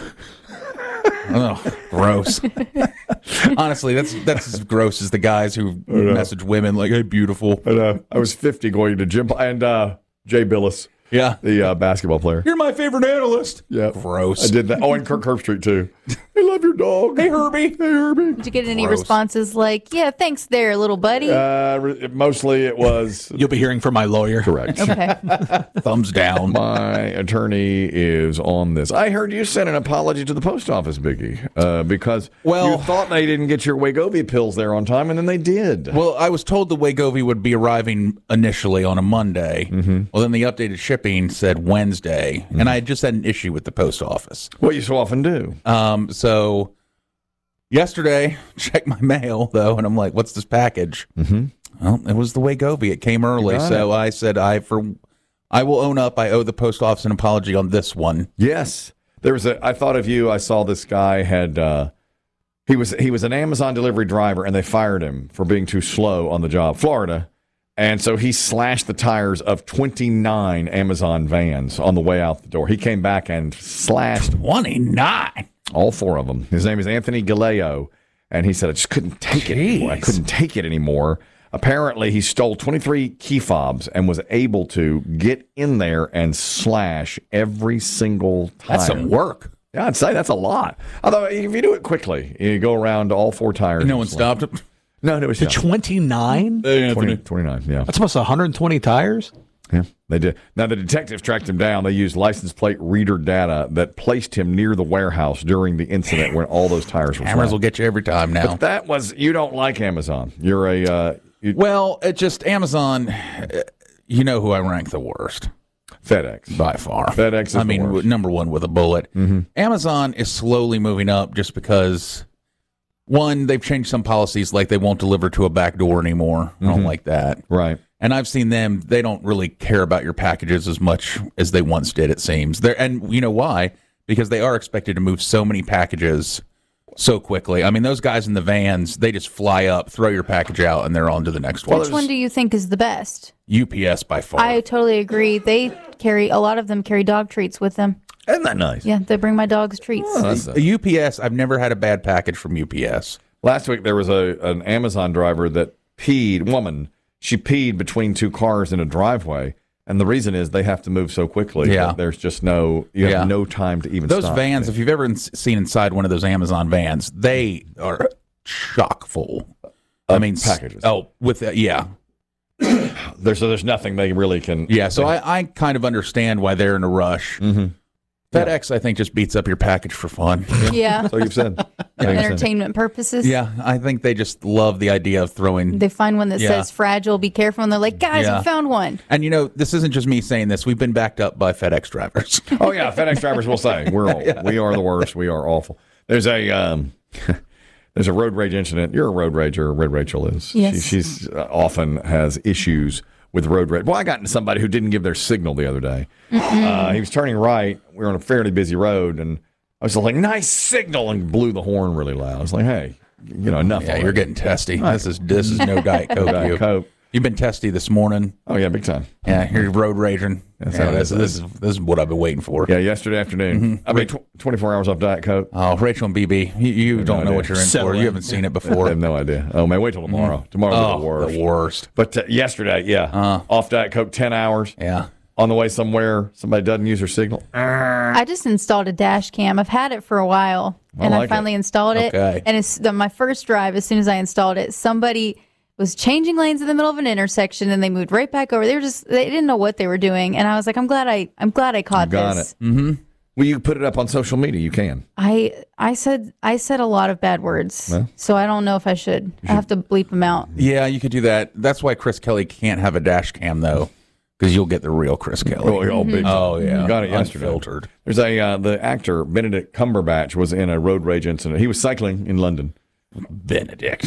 Oh, gross. Honestly, that's that's as gross as the guys who message women like, "Hey, beautiful." And, uh, I was fifty going to Jim and uh, Jay Billis. Yeah, the uh, basketball player. You're my favorite analyst. Yeah, gross. I did that. Oh, and Kirk Herbstreit too. I love your dog. Hey, Herbie. Hey, Herbie. Did you get any Gross. responses like, "Yeah, thanks, there, little buddy"? Uh, re- mostly it was. You'll be hearing from my lawyer. Correct. Okay. Thumbs down. My attorney is on this. I heard you sent an apology to the post office, Biggie, uh, because Well- you thought they didn't get your Wegovy pills there on time, and then they did. Well, I was told the Wegovy would be arriving initially on a Monday. Mm-hmm. Well, then the updated shipping said Wednesday, and I had just had an issue with the post office. What you so often do. Um, so yesterday, checked my mail though, and I'm like, "What's this package?" Mm-hmm. Well, it was the Wegovy. It came early, got so I said, "I for I will own up. I owe the post office an apology on this one." Yes, there was a. I thought of you. I saw this guy had. Uh, he was he was an Amazon delivery driver, and they fired him for being too slow on the job. Florida. And so he slashed the tires of twenty-nine Amazon vans on the way out the door. He came back and slashed twenty-nine. All four of them. His name is Anthony Galeo. And he said, I just couldn't take it anymore. I couldn't take it anymore. Apparently, he stole twenty-three key fobs and was able to get in there and slash every single tire. That's some work. Yeah, I'd say that's a lot. Although, if you do it quickly, you go around all four tires. No one stopped him? No, no, it was The twenty-nine? twenty, twenty-nine, yeah. That's almost one hundred twenty tires? Yeah, they did. Now, the detectives tracked him down. They used license plate reader data that placed him near the warehouse during the incident when all those tires were Cameras flat. will get you every time now. But that was, you don't like Amazon. You're a... Uh, you, well, it just, Amazon, uh, you know who I rank the worst. FedEx. By far. FedEx is I the mean, worst. number one with a bullet. Mm-hmm. Amazon is slowly moving up just because, one, they've changed some policies, like they won't deliver to a back door anymore. I don't Mhm. like that. Right. And I've seen them, they don't really care about your packages as much as they once did, it seems. They're, and you know why? Because they are expected to move so many packages so quickly. I mean, those guys in the vans, they just fly up, throw your package out, and they're on to the next one. Which one do you think is the best? U P S by far. I totally agree. They carry, a lot of them carry dog treats with them. Isn't that nice? Yeah, they bring my dogs treats. A U P S, I've never had a bad package from U P S. Last week, there was a an Amazon driver that peed, woman, she peed between two cars in a driveway. And the reason is they have to move so quickly Yeah. that there's just no, you have Yeah. no time to even Those stop. vans, if you've ever in- seen inside one of those Amazon vans, they are chock full. I mean, s- packages. Oh, with uh, yeah, there's so there's nothing they really can. yeah. So I, I kind of understand why they're in a rush. Mm-hmm. FedEx, I think, just beats up your package for fun. Yeah. So you've said. For entertainment purposes. Yeah, I think they just love the idea of throwing. They find one that Yeah. says fragile, be careful, and they're like, guys, Yeah. we found one. And you know, this isn't just me saying this. We've been backed up by FedEx drivers. Oh yeah, FedEx drivers will say we're we are the worst. We are awful. There's a um, there's a road rage incident. You're a road rager. Red Rachel is. Yes. She, she's uh, often has issues with road rage. Well, I got into somebody who didn't give their signal the other day. Uh, he was turning right. We were on a fairly busy road, and I was like, "Nice signal," and blew the horn really loud. I was like, "Hey, you know, enough." Yeah, already. you're getting testy. This is this is no Diet Coke. No Diet you. Coke. You've been testy this morning. Oh yeah, big time. Yeah, you're road raging. That's Yeah, how it this, is. this is this is what I've been waiting for. Yeah, yesterday afternoon. I mean, tw- twenty-four hours off Diet Coke. Oh, Rachel and B B, you, you No don't know idea. what you're in Settle for. in. You haven't seen it I before. have no idea. Oh man, wait till tomorrow. Tomorrow's Oh, the worst. the worst. But uh, yesterday, yeah, Uh. off Diet Coke, ten hours. Yeah. On the way somewhere, somebody doesn't use their signal. I just installed a dash cam. I've had it for a while, I and I like finally it. installed it. Okay. And it's the, my first drive. As soon as I installed it, somebody was changing lanes in the middle of an intersection, and they moved right back over. They were just they didn't know what they were doing, and I was like, I'm glad I I'm glad I caught Got this. it. Mm-hmm. Well, you put it up on social media. You can. I I said I said a lot of bad words, Well. so I don't know if I should. I have to bleep them out. Yeah, you could do that. That's why Chris Kelly can't have a dash cam though, because you'll get the real Chris Kelly. Oh, oh, big time. Oh, yeah, You got it yesterday. Unfiltered. There's a uh, the actor Benedict Cumberbatch was in a road rage incident. He was cycling in London. Benedict.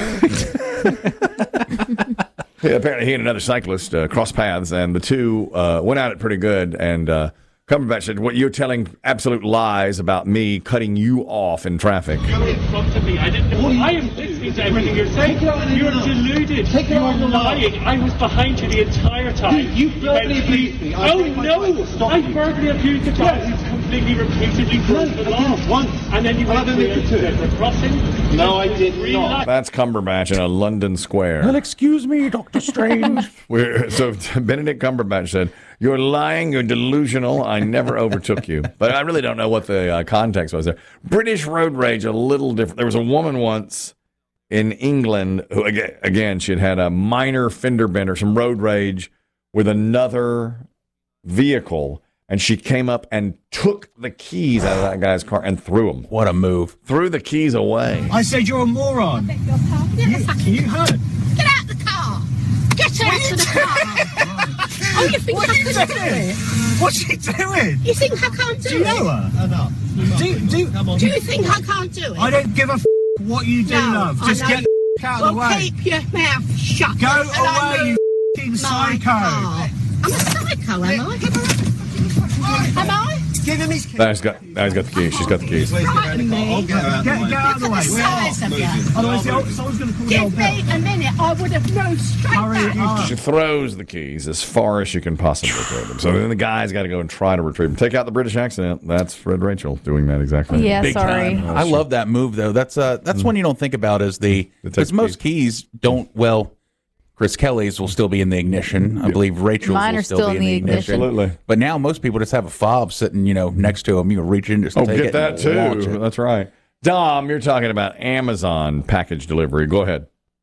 Yeah, apparently, he and another cyclist uh, crossed paths, and the two uh, went at it pretty good. And uh, Cumberbatch said, "What you're telling absolute lies about me cutting you off in traffic." You're in front of me. I didn't know. I am listening to everything you're saying. You're deluded. You're lying. I was behind you the entire time. You, you verbally abused me. Oh no! I verbally abused the guy who's completely repeatedly broken the law once, and then you went to crossing. No, I did not. That's Cumberbatch in a London square. Well, excuse me, Doctor Strange. We're, so Benedict Cumberbatch said, "You're lying. You're delusional. I never overtook you." But I really don't know what the uh, context was there. British road rage a little different. There was a woman once in England who, again, again she had had a minor fender bender, some road rage with another vehicle, and she came up and took the keys out of that guy's car and threw them. What a move! Threw the keys away. I said you're a moron. You, you heard. Get out the car! Get out of the car! Oh, you think What I are you couldn't do doing? it? What's she doing? You think I can't do, Do you it? know her? Enough. Do, do, Come on. Do you think I can't do it? I don't give a f- what you do, No, love. I Just know get you- the f- out well, of the way. keep your mouth shut. Go and I away, you move f***ing my psycho. car. I'm a psycho, am I? Am I? Give him his keys. Now he's got, now he's got the keys. She's got the keys. Frighten me. Get, get out of the way. Look at the size of you. Otherwise, the old- someone's going to call the Give old bell. me a minute. I would have moved straight back. She throws the keys as far as she can possibly throw them. So then the guy's got to go and try to retrieve them. Take out the British accent. That's Fred Rachel doing that exactly. Yeah, Big sorry. time. I love that move though. That's uh that's one you don't think about as the because most keys don't well Chris Kelly's will still be in the ignition. I believe Rachel's Mine will are still, still be in in the the ignition. Absolutely. But now most people just have a fob sitting, you know, next to them. You reach in, just Oh, take get it that and too. launch it. That's right. Dom, you're talking about Amazon package delivery. Go ahead.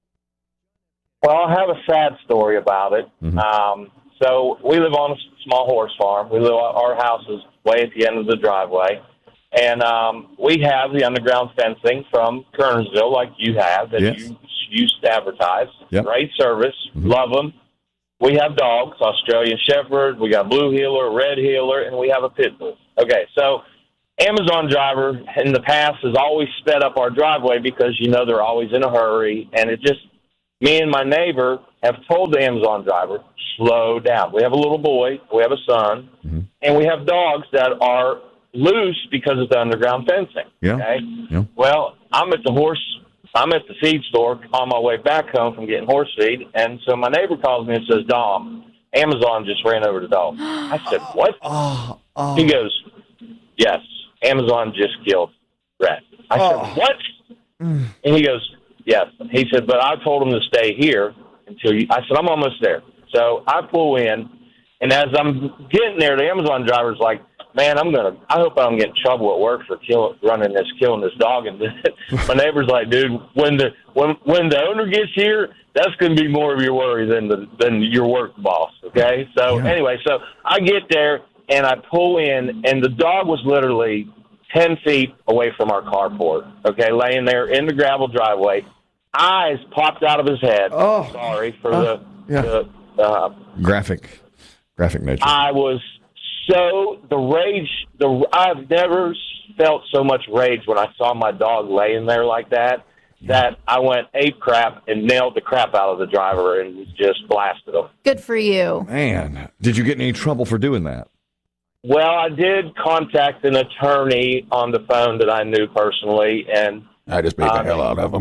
Well, I have a sad story about it. Mm-hmm. Um, so we live on a small horse farm. We live. Our house is way at the end of the driveway, and um, we have the underground fencing from Kernersville, like you have, that Yes. you used to advertise. Yep. Great service. Mm-hmm. Love them. We have dogs, Australian Shepherd. We got Blue Heeler, Red Heeler, and we have a Pit Bull. Okay, so Amazon driver in the past has always sped up our driveway because, you know, they're always in a hurry, and it just, me and my neighbor have told the Amazon driver, slow down. We have a little boy, we have a son, mm-hmm. and we have dogs that are loose because of the underground fencing. Yeah. Okay? Yeah. Well, I'm at the horse, I'm at the feed store on my way back home from getting horse feed, and so my neighbor calls me and says, Dom, Amazon just ran over the dog. I said, what? Oh, oh. He goes, yes, Amazon just killed Red. I Oh. said, what? Mm. And he goes, yes. He said, but I told him to stay here until you. I said, I'm almost there. So I pull in, and as I'm getting there, the Amazon driver's like, man, I'm going to, I hope I don't get in trouble at work for kill, running this, killing this dog. And my neighbor's like, dude, when the, when, when the owner gets here, that's going to be more of your worry than the, than your work boss. Okay. So Yeah. anyway, so I get there and I pull in, and the dog was literally ten feet away from our carport. Okay. Laying there in the gravel driveway, eyes popped out of his head. Oh. Sorry for Uh, the, yeah. the, uh, Graphic, graphic nature. I was so the rage. The I've never felt so much rage when I saw my dog laying there like that. That I went ape crap and nailed the crap out of the driver and just blasted him. Good for you. Man, did you get in any trouble for doing that? Well, I did contact an attorney on the phone that I knew personally, and I just beat the um, hell out of him.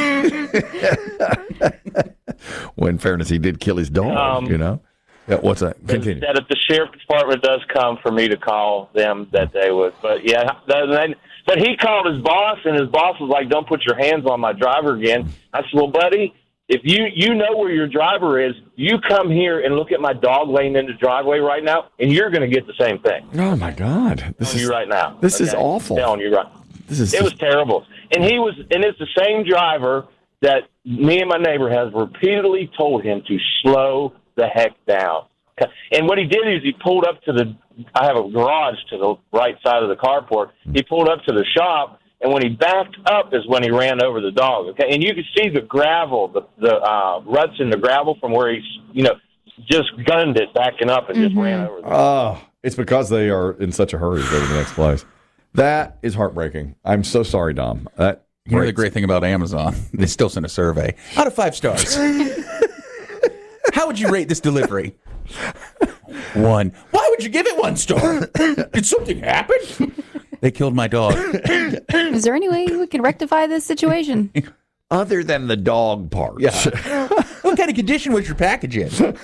Well, in fairness, he did kill his dog, Um, you know? Yeah, what's that? Continue. That if the sheriff department does come for me to call them, that they would. But yeah, that, that, but he called his boss, and his boss was like, "Don't put your hands on my driver again." I said, "Well, buddy, if you you know where your driver is, you come here and look at my dog laying in the driveway right now, and you're going to get the same thing." Oh, my God. This I'm telling is you right now. This is okay? awful. I'm telling you right. This is It was terrible, and he was, and it's the same driver that me and my neighbor has repeatedly told him to slow the heck down. And what he did is he pulled up to the, I have a garage to the right side of the carport. He pulled up to the shop, and when he backed up is when he ran over the dog. Okay, and you could see the gravel, the the uh, ruts in the gravel from where he's, you know, just gunned it backing up and just ran over the dog. Oh, it's because they are in such a hurry to go to the next place. That is heartbreaking. I'm so sorry, Dom. That You know the great thing about Amazon? They still send a survey. Out of five stars. How would you rate this delivery? One. Why would you give it one star? Did something happen? They killed my dog. Is there any way we can rectify this situation? Other than the dog part. Yeah. What kind of condition was your package in?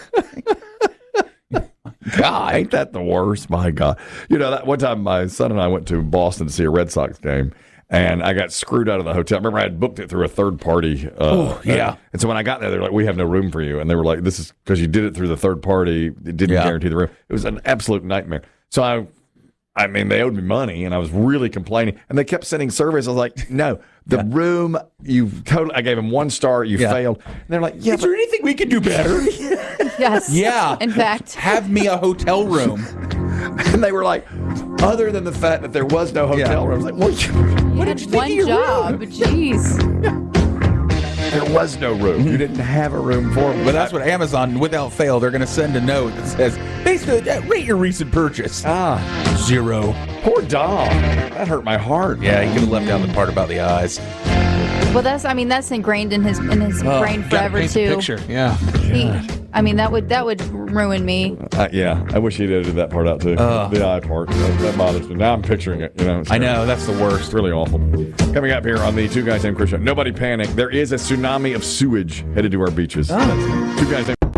God, ain't that the worst? My God. You know, that one time my son and I went to Boston to see a Red Sox game, and I got screwed out of the hotel. Remember, I had booked it through a third party. Uh, Oh, yeah. And, and so when I got there, they're like, we have no room for you. And they were like, this is because you did it through the third party. It didn't Yeah. guarantee the room. It was an absolute nightmare. So I, I mean, they owed me money, and I was really complaining. And they kept sending surveys. I was like, no, the Yeah. room, you totally, I gave them one star. You Yeah. failed. And they're like, yeah, Is there anything we can do better? Yes. Yeah. In fact. Have me a hotel room. And they were like, other than the fact that there was no hotel Yeah. room, I was like, well, What did you think one of your job? Room? Jeez. there was no room. You didn't have a room for me. But that's what Amazon, without fail, they're going to send a note that says, basically, uh, rate your recent purchase. Ah. Zero. Poor Dom. That hurt my heart. Yeah, you could have left out the part about the eyes. Well, that's, I mean, that's ingrained in his in his Oh, brain gotta forever, paint the too. picture. Yeah. He, I mean, that would that would ruin me. Uh, yeah, I wish he'd edited that part out too. Uh. the eye part. That, that bothers me. Now I'm picturing it. You know, it's I know, that's the worst. It's really awful. Coming up here on the Two Guys Named Chris Show. Nobody panic. There is a tsunami of sewage headed to our beaches. Oh. Two Guys Named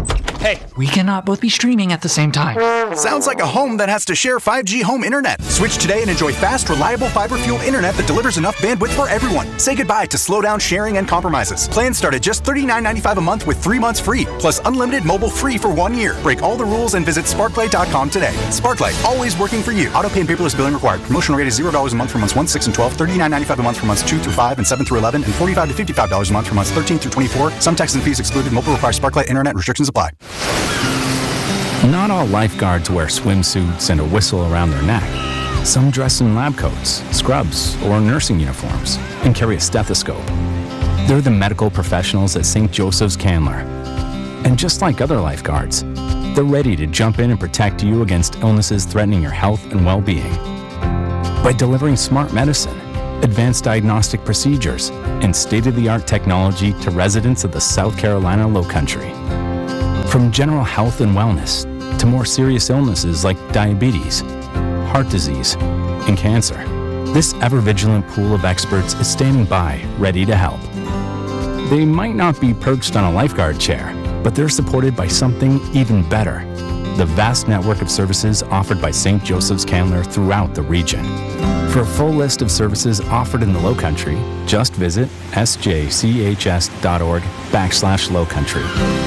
Hey, we cannot both be streaming at the same time. Sounds like a home that has to share five G home internet. Switch today and enjoy fast, reliable, fiber-fueled internet that delivers enough bandwidth for everyone. Say goodbye to slow down sharing and compromises. Plans start at just thirty-nine ninety-five a month with three months free, plus unlimited mobile free for one year. Break all the rules and visit sparklight dot com today. Sparklight, always working for you. Auto pay and paperless billing required. Promotional rate is zero dollars a month for months one, six, and twelve, thirty-nine ninety-five a month for months two through five, and seven through eleven, and forty-five to fifty-five dollars a month for months thirteen through twenty-four. Some taxes and fees excluded. Mobile requires Sparklight internet. Restrictions apply. Not all lifeguards wear swimsuits and a whistle around their neck. Some dress in lab coats, scrubs, or nursing uniforms and carry a stethoscope. They're the medical professionals at Saint Joseph's Candler. And just like other lifeguards, they're ready to jump in and protect you against illnesses threatening your health and well-being. By delivering smart medicine, advanced diagnostic procedures, and state-of-the-art technology to residents of the South Carolina Lowcountry. From general health and wellness to more serious illnesses like diabetes, heart disease, and cancer, this ever-vigilant pool of experts is standing by, ready to help. They might not be perched on a lifeguard chair, but they're supported by something even better, the vast network of services offered by Saint Joseph's Candler throughout the region. For a full list of services offered in the Lowcountry, just visit sjchs.org backslash lowcountry.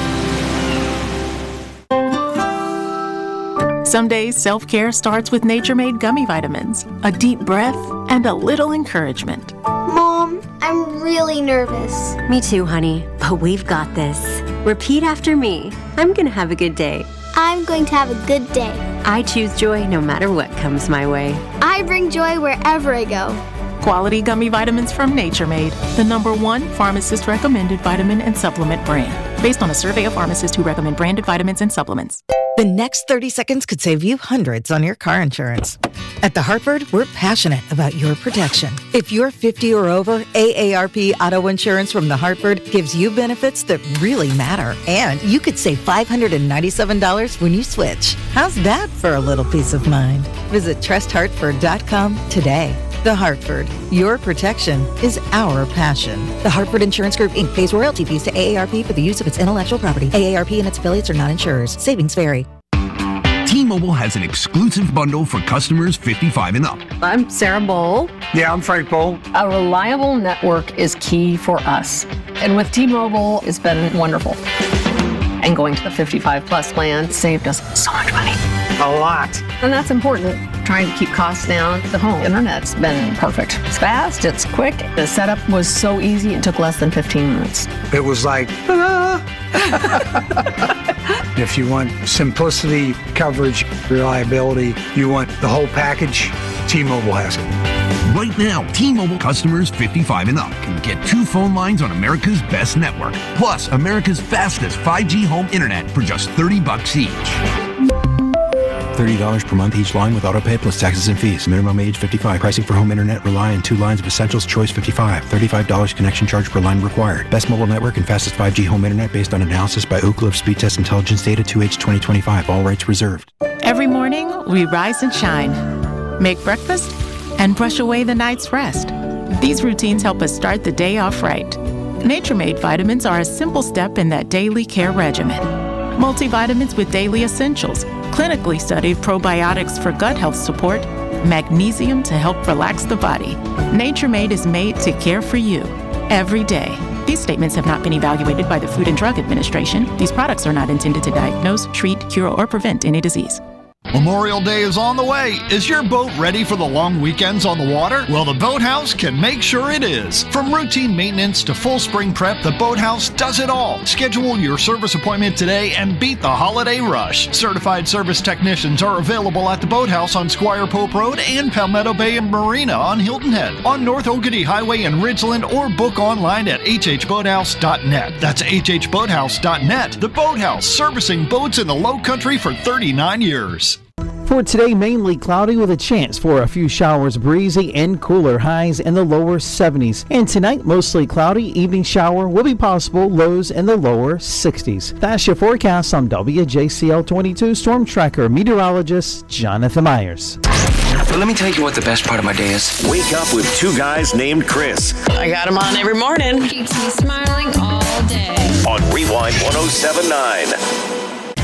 Some days, self-care starts with Nature Made gummy vitamins, a deep breath, and a little encouragement. Mom, I'm really nervous. Me too, honey, but we've got this. Repeat after me. I'm gonna have a good day. I'm going to have a good day. I choose joy no matter what comes my way. I bring joy wherever I go. Quality gummy vitamins from Nature Made, the number one pharmacist-recommended vitamin and supplement brand, based on a survey of pharmacists who recommend branded vitamins and supplements. The next thirty seconds could save you hundreds on your car insurance. At The Hartford, we're passionate about your protection. If you're fifty or over, A A R P Auto Insurance from The Hartford gives you benefits that really matter. And you could save five hundred ninety-seven dollars when you switch. How's that for a little peace of mind? Visit trust hartford dot com today. The Hartford, your protection is our passion. The Hartford Insurance Group, Incorporated pays royalty fees to A A R P for the use of its intellectual property. A A R P and its affiliates are not insurers. Savings vary. T-Mobile has an exclusive bundle for customers fifty-five and up. I'm Sarah Bowl. Yeah, I'm Frank Bowl. A reliable network is key for us. And with T-Mobile, it's been wonderful. And going to the fifty-five plus plan saved us so much money. A lot. And that's important. Trying to keep costs down. The home internet's been perfect. It's fast, it's quick. The setup was so easy, it took less than fifteen minutes. It was like, ah. If you want simplicity, coverage, reliability, you want the whole package, T-Mobile has it. Right now, T-Mobile customers fifty-five and up can get two phone lines on America's best network, plus America's fastest five G home internet for just thirty bucks each. thirty dollars per month each line with autopay plus taxes and fees. Minimum age fifty-five. Pricing for home internet rely on two lines of Essentials Choice fifty-five. thirty-five dollars connection charge per line required. Best mobile network and fastest five G home internet based on analysis by Ookla of Speed Test Intelligence Data two H twenty twenty-five. All rights reserved. Every morning, we rise and shine, make breakfast, and brush away the night's rest. These routines help us start the day off right. Nature Made vitamins are a simple step in that daily care regimen. Multivitamins with daily essentials, clinically studied probiotics for gut health support, magnesium to help relax the body. Nature Made is made to care for you every day. These statements have not been evaluated by the Food and Drug Administration. These products are not intended to diagnose, treat, cure, or prevent any disease. Memorial Day is on the way. Is your boat ready for the long weekends on the water? Well, the Boathouse can make sure it is. From routine maintenance to full spring prep, the Boathouse does it all. Schedule your service appointment today and beat the holiday rush. Certified service technicians are available at the Boathouse on Squire Pope Road and Palmetto Bay and Marina on Hilton Head, on North Oakity Highway in Ridgeland, or book online at h h boathouse dot net. That's h h boathouse dot net. The Boathouse, servicing boats in the Low Country for thirty-nine years. For today, mainly cloudy with a chance for a few showers, breezy and cooler, highs in the lower seventies. And tonight, mostly cloudy, evening shower will be possible, lows in the lower sixties. That's your forecast. I'm W J C L twenty-two Storm Tracker meteorologist Jonathan Myers. But let me tell you what the best part of my day is. Wake up with two guys named Chris. I got him on every morning. Keeps me smiling all day. On Rewind one oh seven point nine.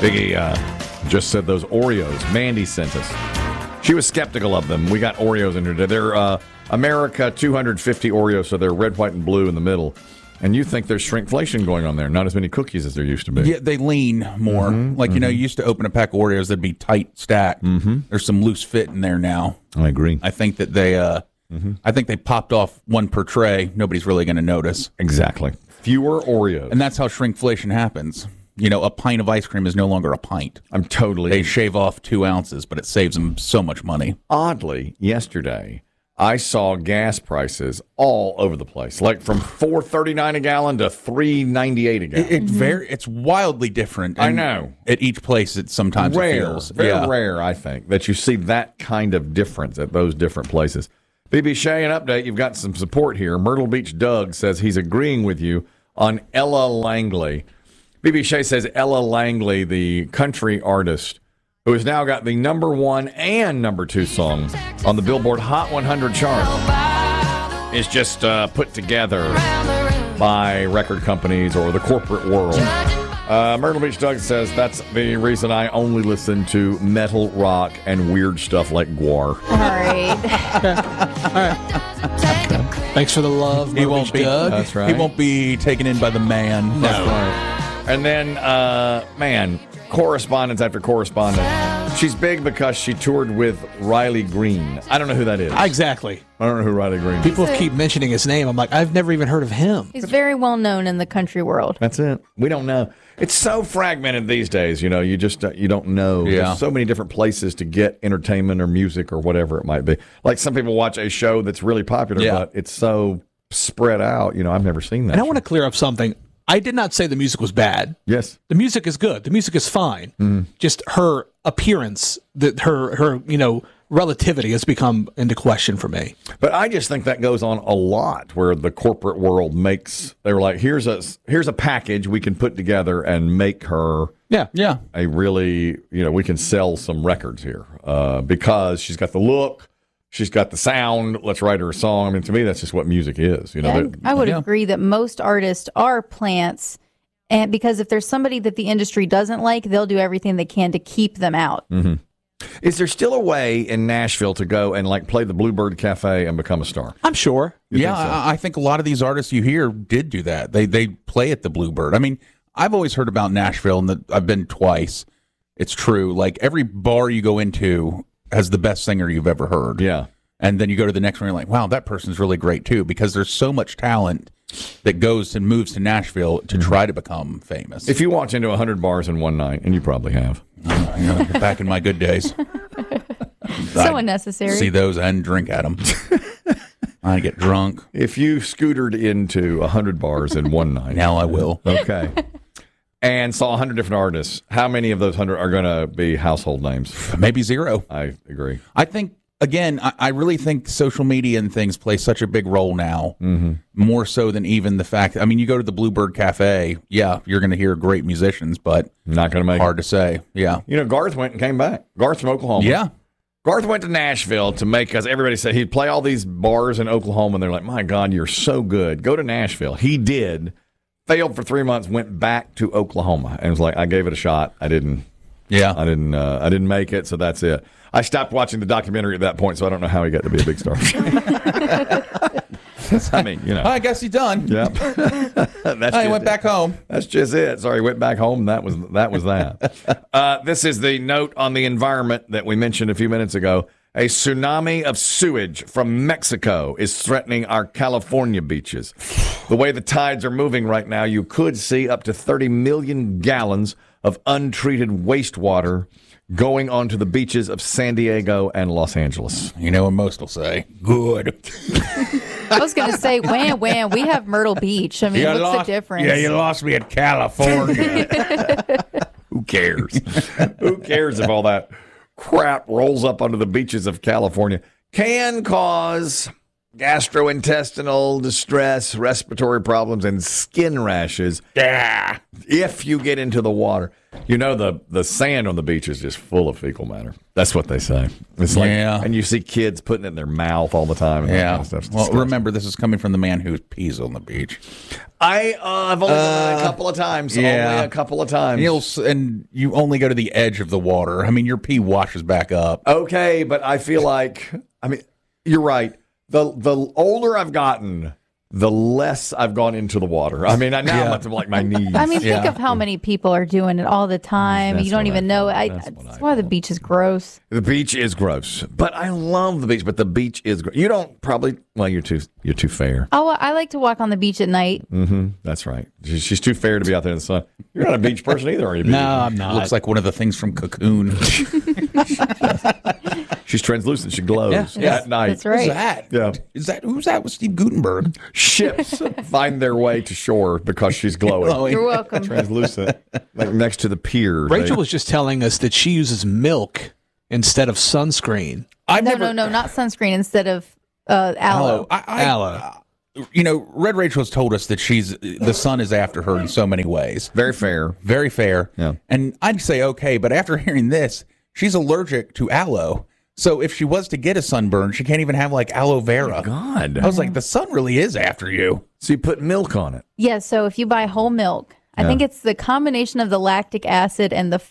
Biggie uh, just said those Oreos. Mandy sent us. She was skeptical of them. We got Oreos in here today. They're uh, America two hundred fifty Oreos, so they're red, white, and blue in the middle. And you think there's shrinkflation going on there. Not as many cookies as there used to be. Yeah, they lean more. Mm-hmm, like, you know, mm-hmm. you used to open a pack of Oreos that'd be tight stacked. Mm-hmm. There's some loose fit in there now. I agree. I think that they uh, mm-hmm. I think they popped off one per tray. Nobody's really going to notice. Exactly. Fewer Oreos. And that's how shrinkflation happens. You know, a pint of ice cream is no longer a pint. I'm totally... They shave off two ounces, but it saves them so much money. Oddly, yesterday, I saw gas prices all over the place, like from four thirty-nine a gallon to three ninety-eight a gallon. It, it's very, it's wildly different. I know. At each place, it sometimes rare, it feels very yeah. rare. I think that you see that kind of difference at those different places. B B Shea, an update. You've got some support here. Myrtle Beach Doug says he's agreeing with you on Ella Langley. B B Shea says Ella Langley, the country artist, who has now got the number one and number two song on the Billboard Hot one hundred chart, is just uh, put together by record companies or the corporate world. Uh, Myrtle Beach Doug says that's the reason I only listen to metal, rock, and weird stuff like Gwar. All right. All right. Thanks for the love, He won't be. Doug. That's right. He won't be taken in by the man. That's right. And then, uh, man, correspondence after correspondence. She's big because she toured with Riley Green. I don't know who that is. Exactly. I don't know who Riley Green is. People keep mentioning his name. I'm like, I've never even heard of him. He's very well known in the country world. That's it. We don't know. It's so fragmented these days. You know, you just uh, you don't know. Yeah. There's so many different places to get entertainment or music or whatever it might be. Like some people watch a show that's really popular, Yeah. but it's so spread out. You know, I've never seen that. And I want to clear up something. I did not say the music was bad. Yes. The music is good. The music is fine. Mm. Just her appearance, that her her you know relativity has become into question for me. But I just think that goes on a lot, where the corporate world makes they're like, here's a here's a package we can put together and make her Yeah, yeah. a really, you know, we can sell some records here uh, because she's got the look. She's got the sound. Let's write her a song. I mean, to me, that's just what music is. You know, Yeah, that- I would yeah. agree that most artists are plants, and because if there's somebody that the industry doesn't like, they'll do everything they can to keep them out. Mhm. Is there still a way in Nashville to go and like play the Bluebird Cafe and become a star? I'm sure. You yeah, think so? I, I think a lot of these artists you hear did do that. They they play at the Bluebird. I mean, I've always heard about Nashville, and that I've been twice. It's true. Like every bar you go into has the best singer you've ever heard. Yeah. And then you go to the next one, and you're like, wow, that person's really great too, because there's so much talent that goes and moves to Nashville to try to become famous. If you walked into one hundred bars in one night, and you probably have. Uh, you know, back in my good days. So unnecessary. See those and drink at them. I get drunk. If you scootered into one hundred bars in one night. Now I will. Okay. And saw one hundred different artists, how many of those one hundred are going to be household names? Maybe zero. I agree. I think, again, I, I really think social media and things play such a big role now, Mm-hmm. more so than even the fact. I mean, you go to the Bluebird Cafe, yeah, you're going to hear great musicians, but not going to make hard to say. Yeah. You know, Garth went and came back. Garth from Oklahoma. Yeah. Garth went to Nashville to make, because everybody said he'd play all these bars in Oklahoma, and they're like, my God, you're so good. Go to Nashville. He did. Failed for three months, went back to Oklahoma, and was like, I gave it a shot. I didn't. Yeah. I didn't. Uh, I didn't make it, so that's it. I stopped watching the documentary at that point, so I don't know how he got to be a big star. I mean, you know. I guess he's done. Yep. That's I just went it. back home. That's just it. Sorry, went back home. That was that was that. uh, this is the note on the environment that we mentioned a few minutes ago. A tsunami of sewage from Mexico is threatening our California beaches. The way the tides are moving right now, you could see up to thirty million gallons of untreated wastewater going onto the beaches of San Diego and Los Angeles. You know what most will say? Good. I was going to say, wham, wham, we have Myrtle Beach. I mean, You what's lost- the difference? Yeah, you lost me at California. Who cares? Who cares if all that crap rolls up onto the beaches of California? Can cause gastrointestinal distress, respiratory problems, and skin rashes. Yeah. If you get into the water. You know, the, the sand on the beach is just full of fecal matter. That's what they say. It's like, Yeah. and you see kids putting it in their mouth all the time. And that Yeah. kind of stuff. It's Well, disgusting. remember, this is coming from the man who pees on the beach. I, uh, I've only done it a couple of times. Only a couple of times. And, you'll, s- and you only go to the edge of the water. I mean, your pee washes back up. Okay, but I feel like, I mean, you're right. The the older I've gotten, the less I've gone into the water. I mean, I now I'm up to like my knees. I mean, think of how many people are doing it all the time. That's you don't what even I know. thought. I, That's that's why the beach is gross. The beach is gross, but I love the beach. But the beach is gross. You don't probably. Well, you're too you're too fair. Oh, well, I like to walk on the beach at night. Mm-hmm. That's right. She's, she's too fair to be out there in the sun. You're not a beach person either, are you? No, I'm not. Looks like one of the things from Cocoon. She's translucent. She glows Yeah. at night. That's right. Who's that? Yeah. Is that who's that with Steve Gutenberg? Ships find their way to shore because she's glowing. Glowing. You're welcome. Translucent, like next to the pier. Rachel They- was just telling us that she uses milk instead of sunscreen. I've no, never, no, no, not sunscreen instead of uh, aloe. I, I, Aloe. You know, Red Rachel's told us that she's the sun is after her in so many ways. Very fair. Very fair. Yeah. And I'd say okay, but after hearing this, she's allergic to aloe. So if she was to get a sunburn, she can't even have like aloe vera. God. I was like, the sun really is after you. So you put milk on it. Yeah, so if you buy whole milk, I Yeah. think it's the combination of the lactic acid and the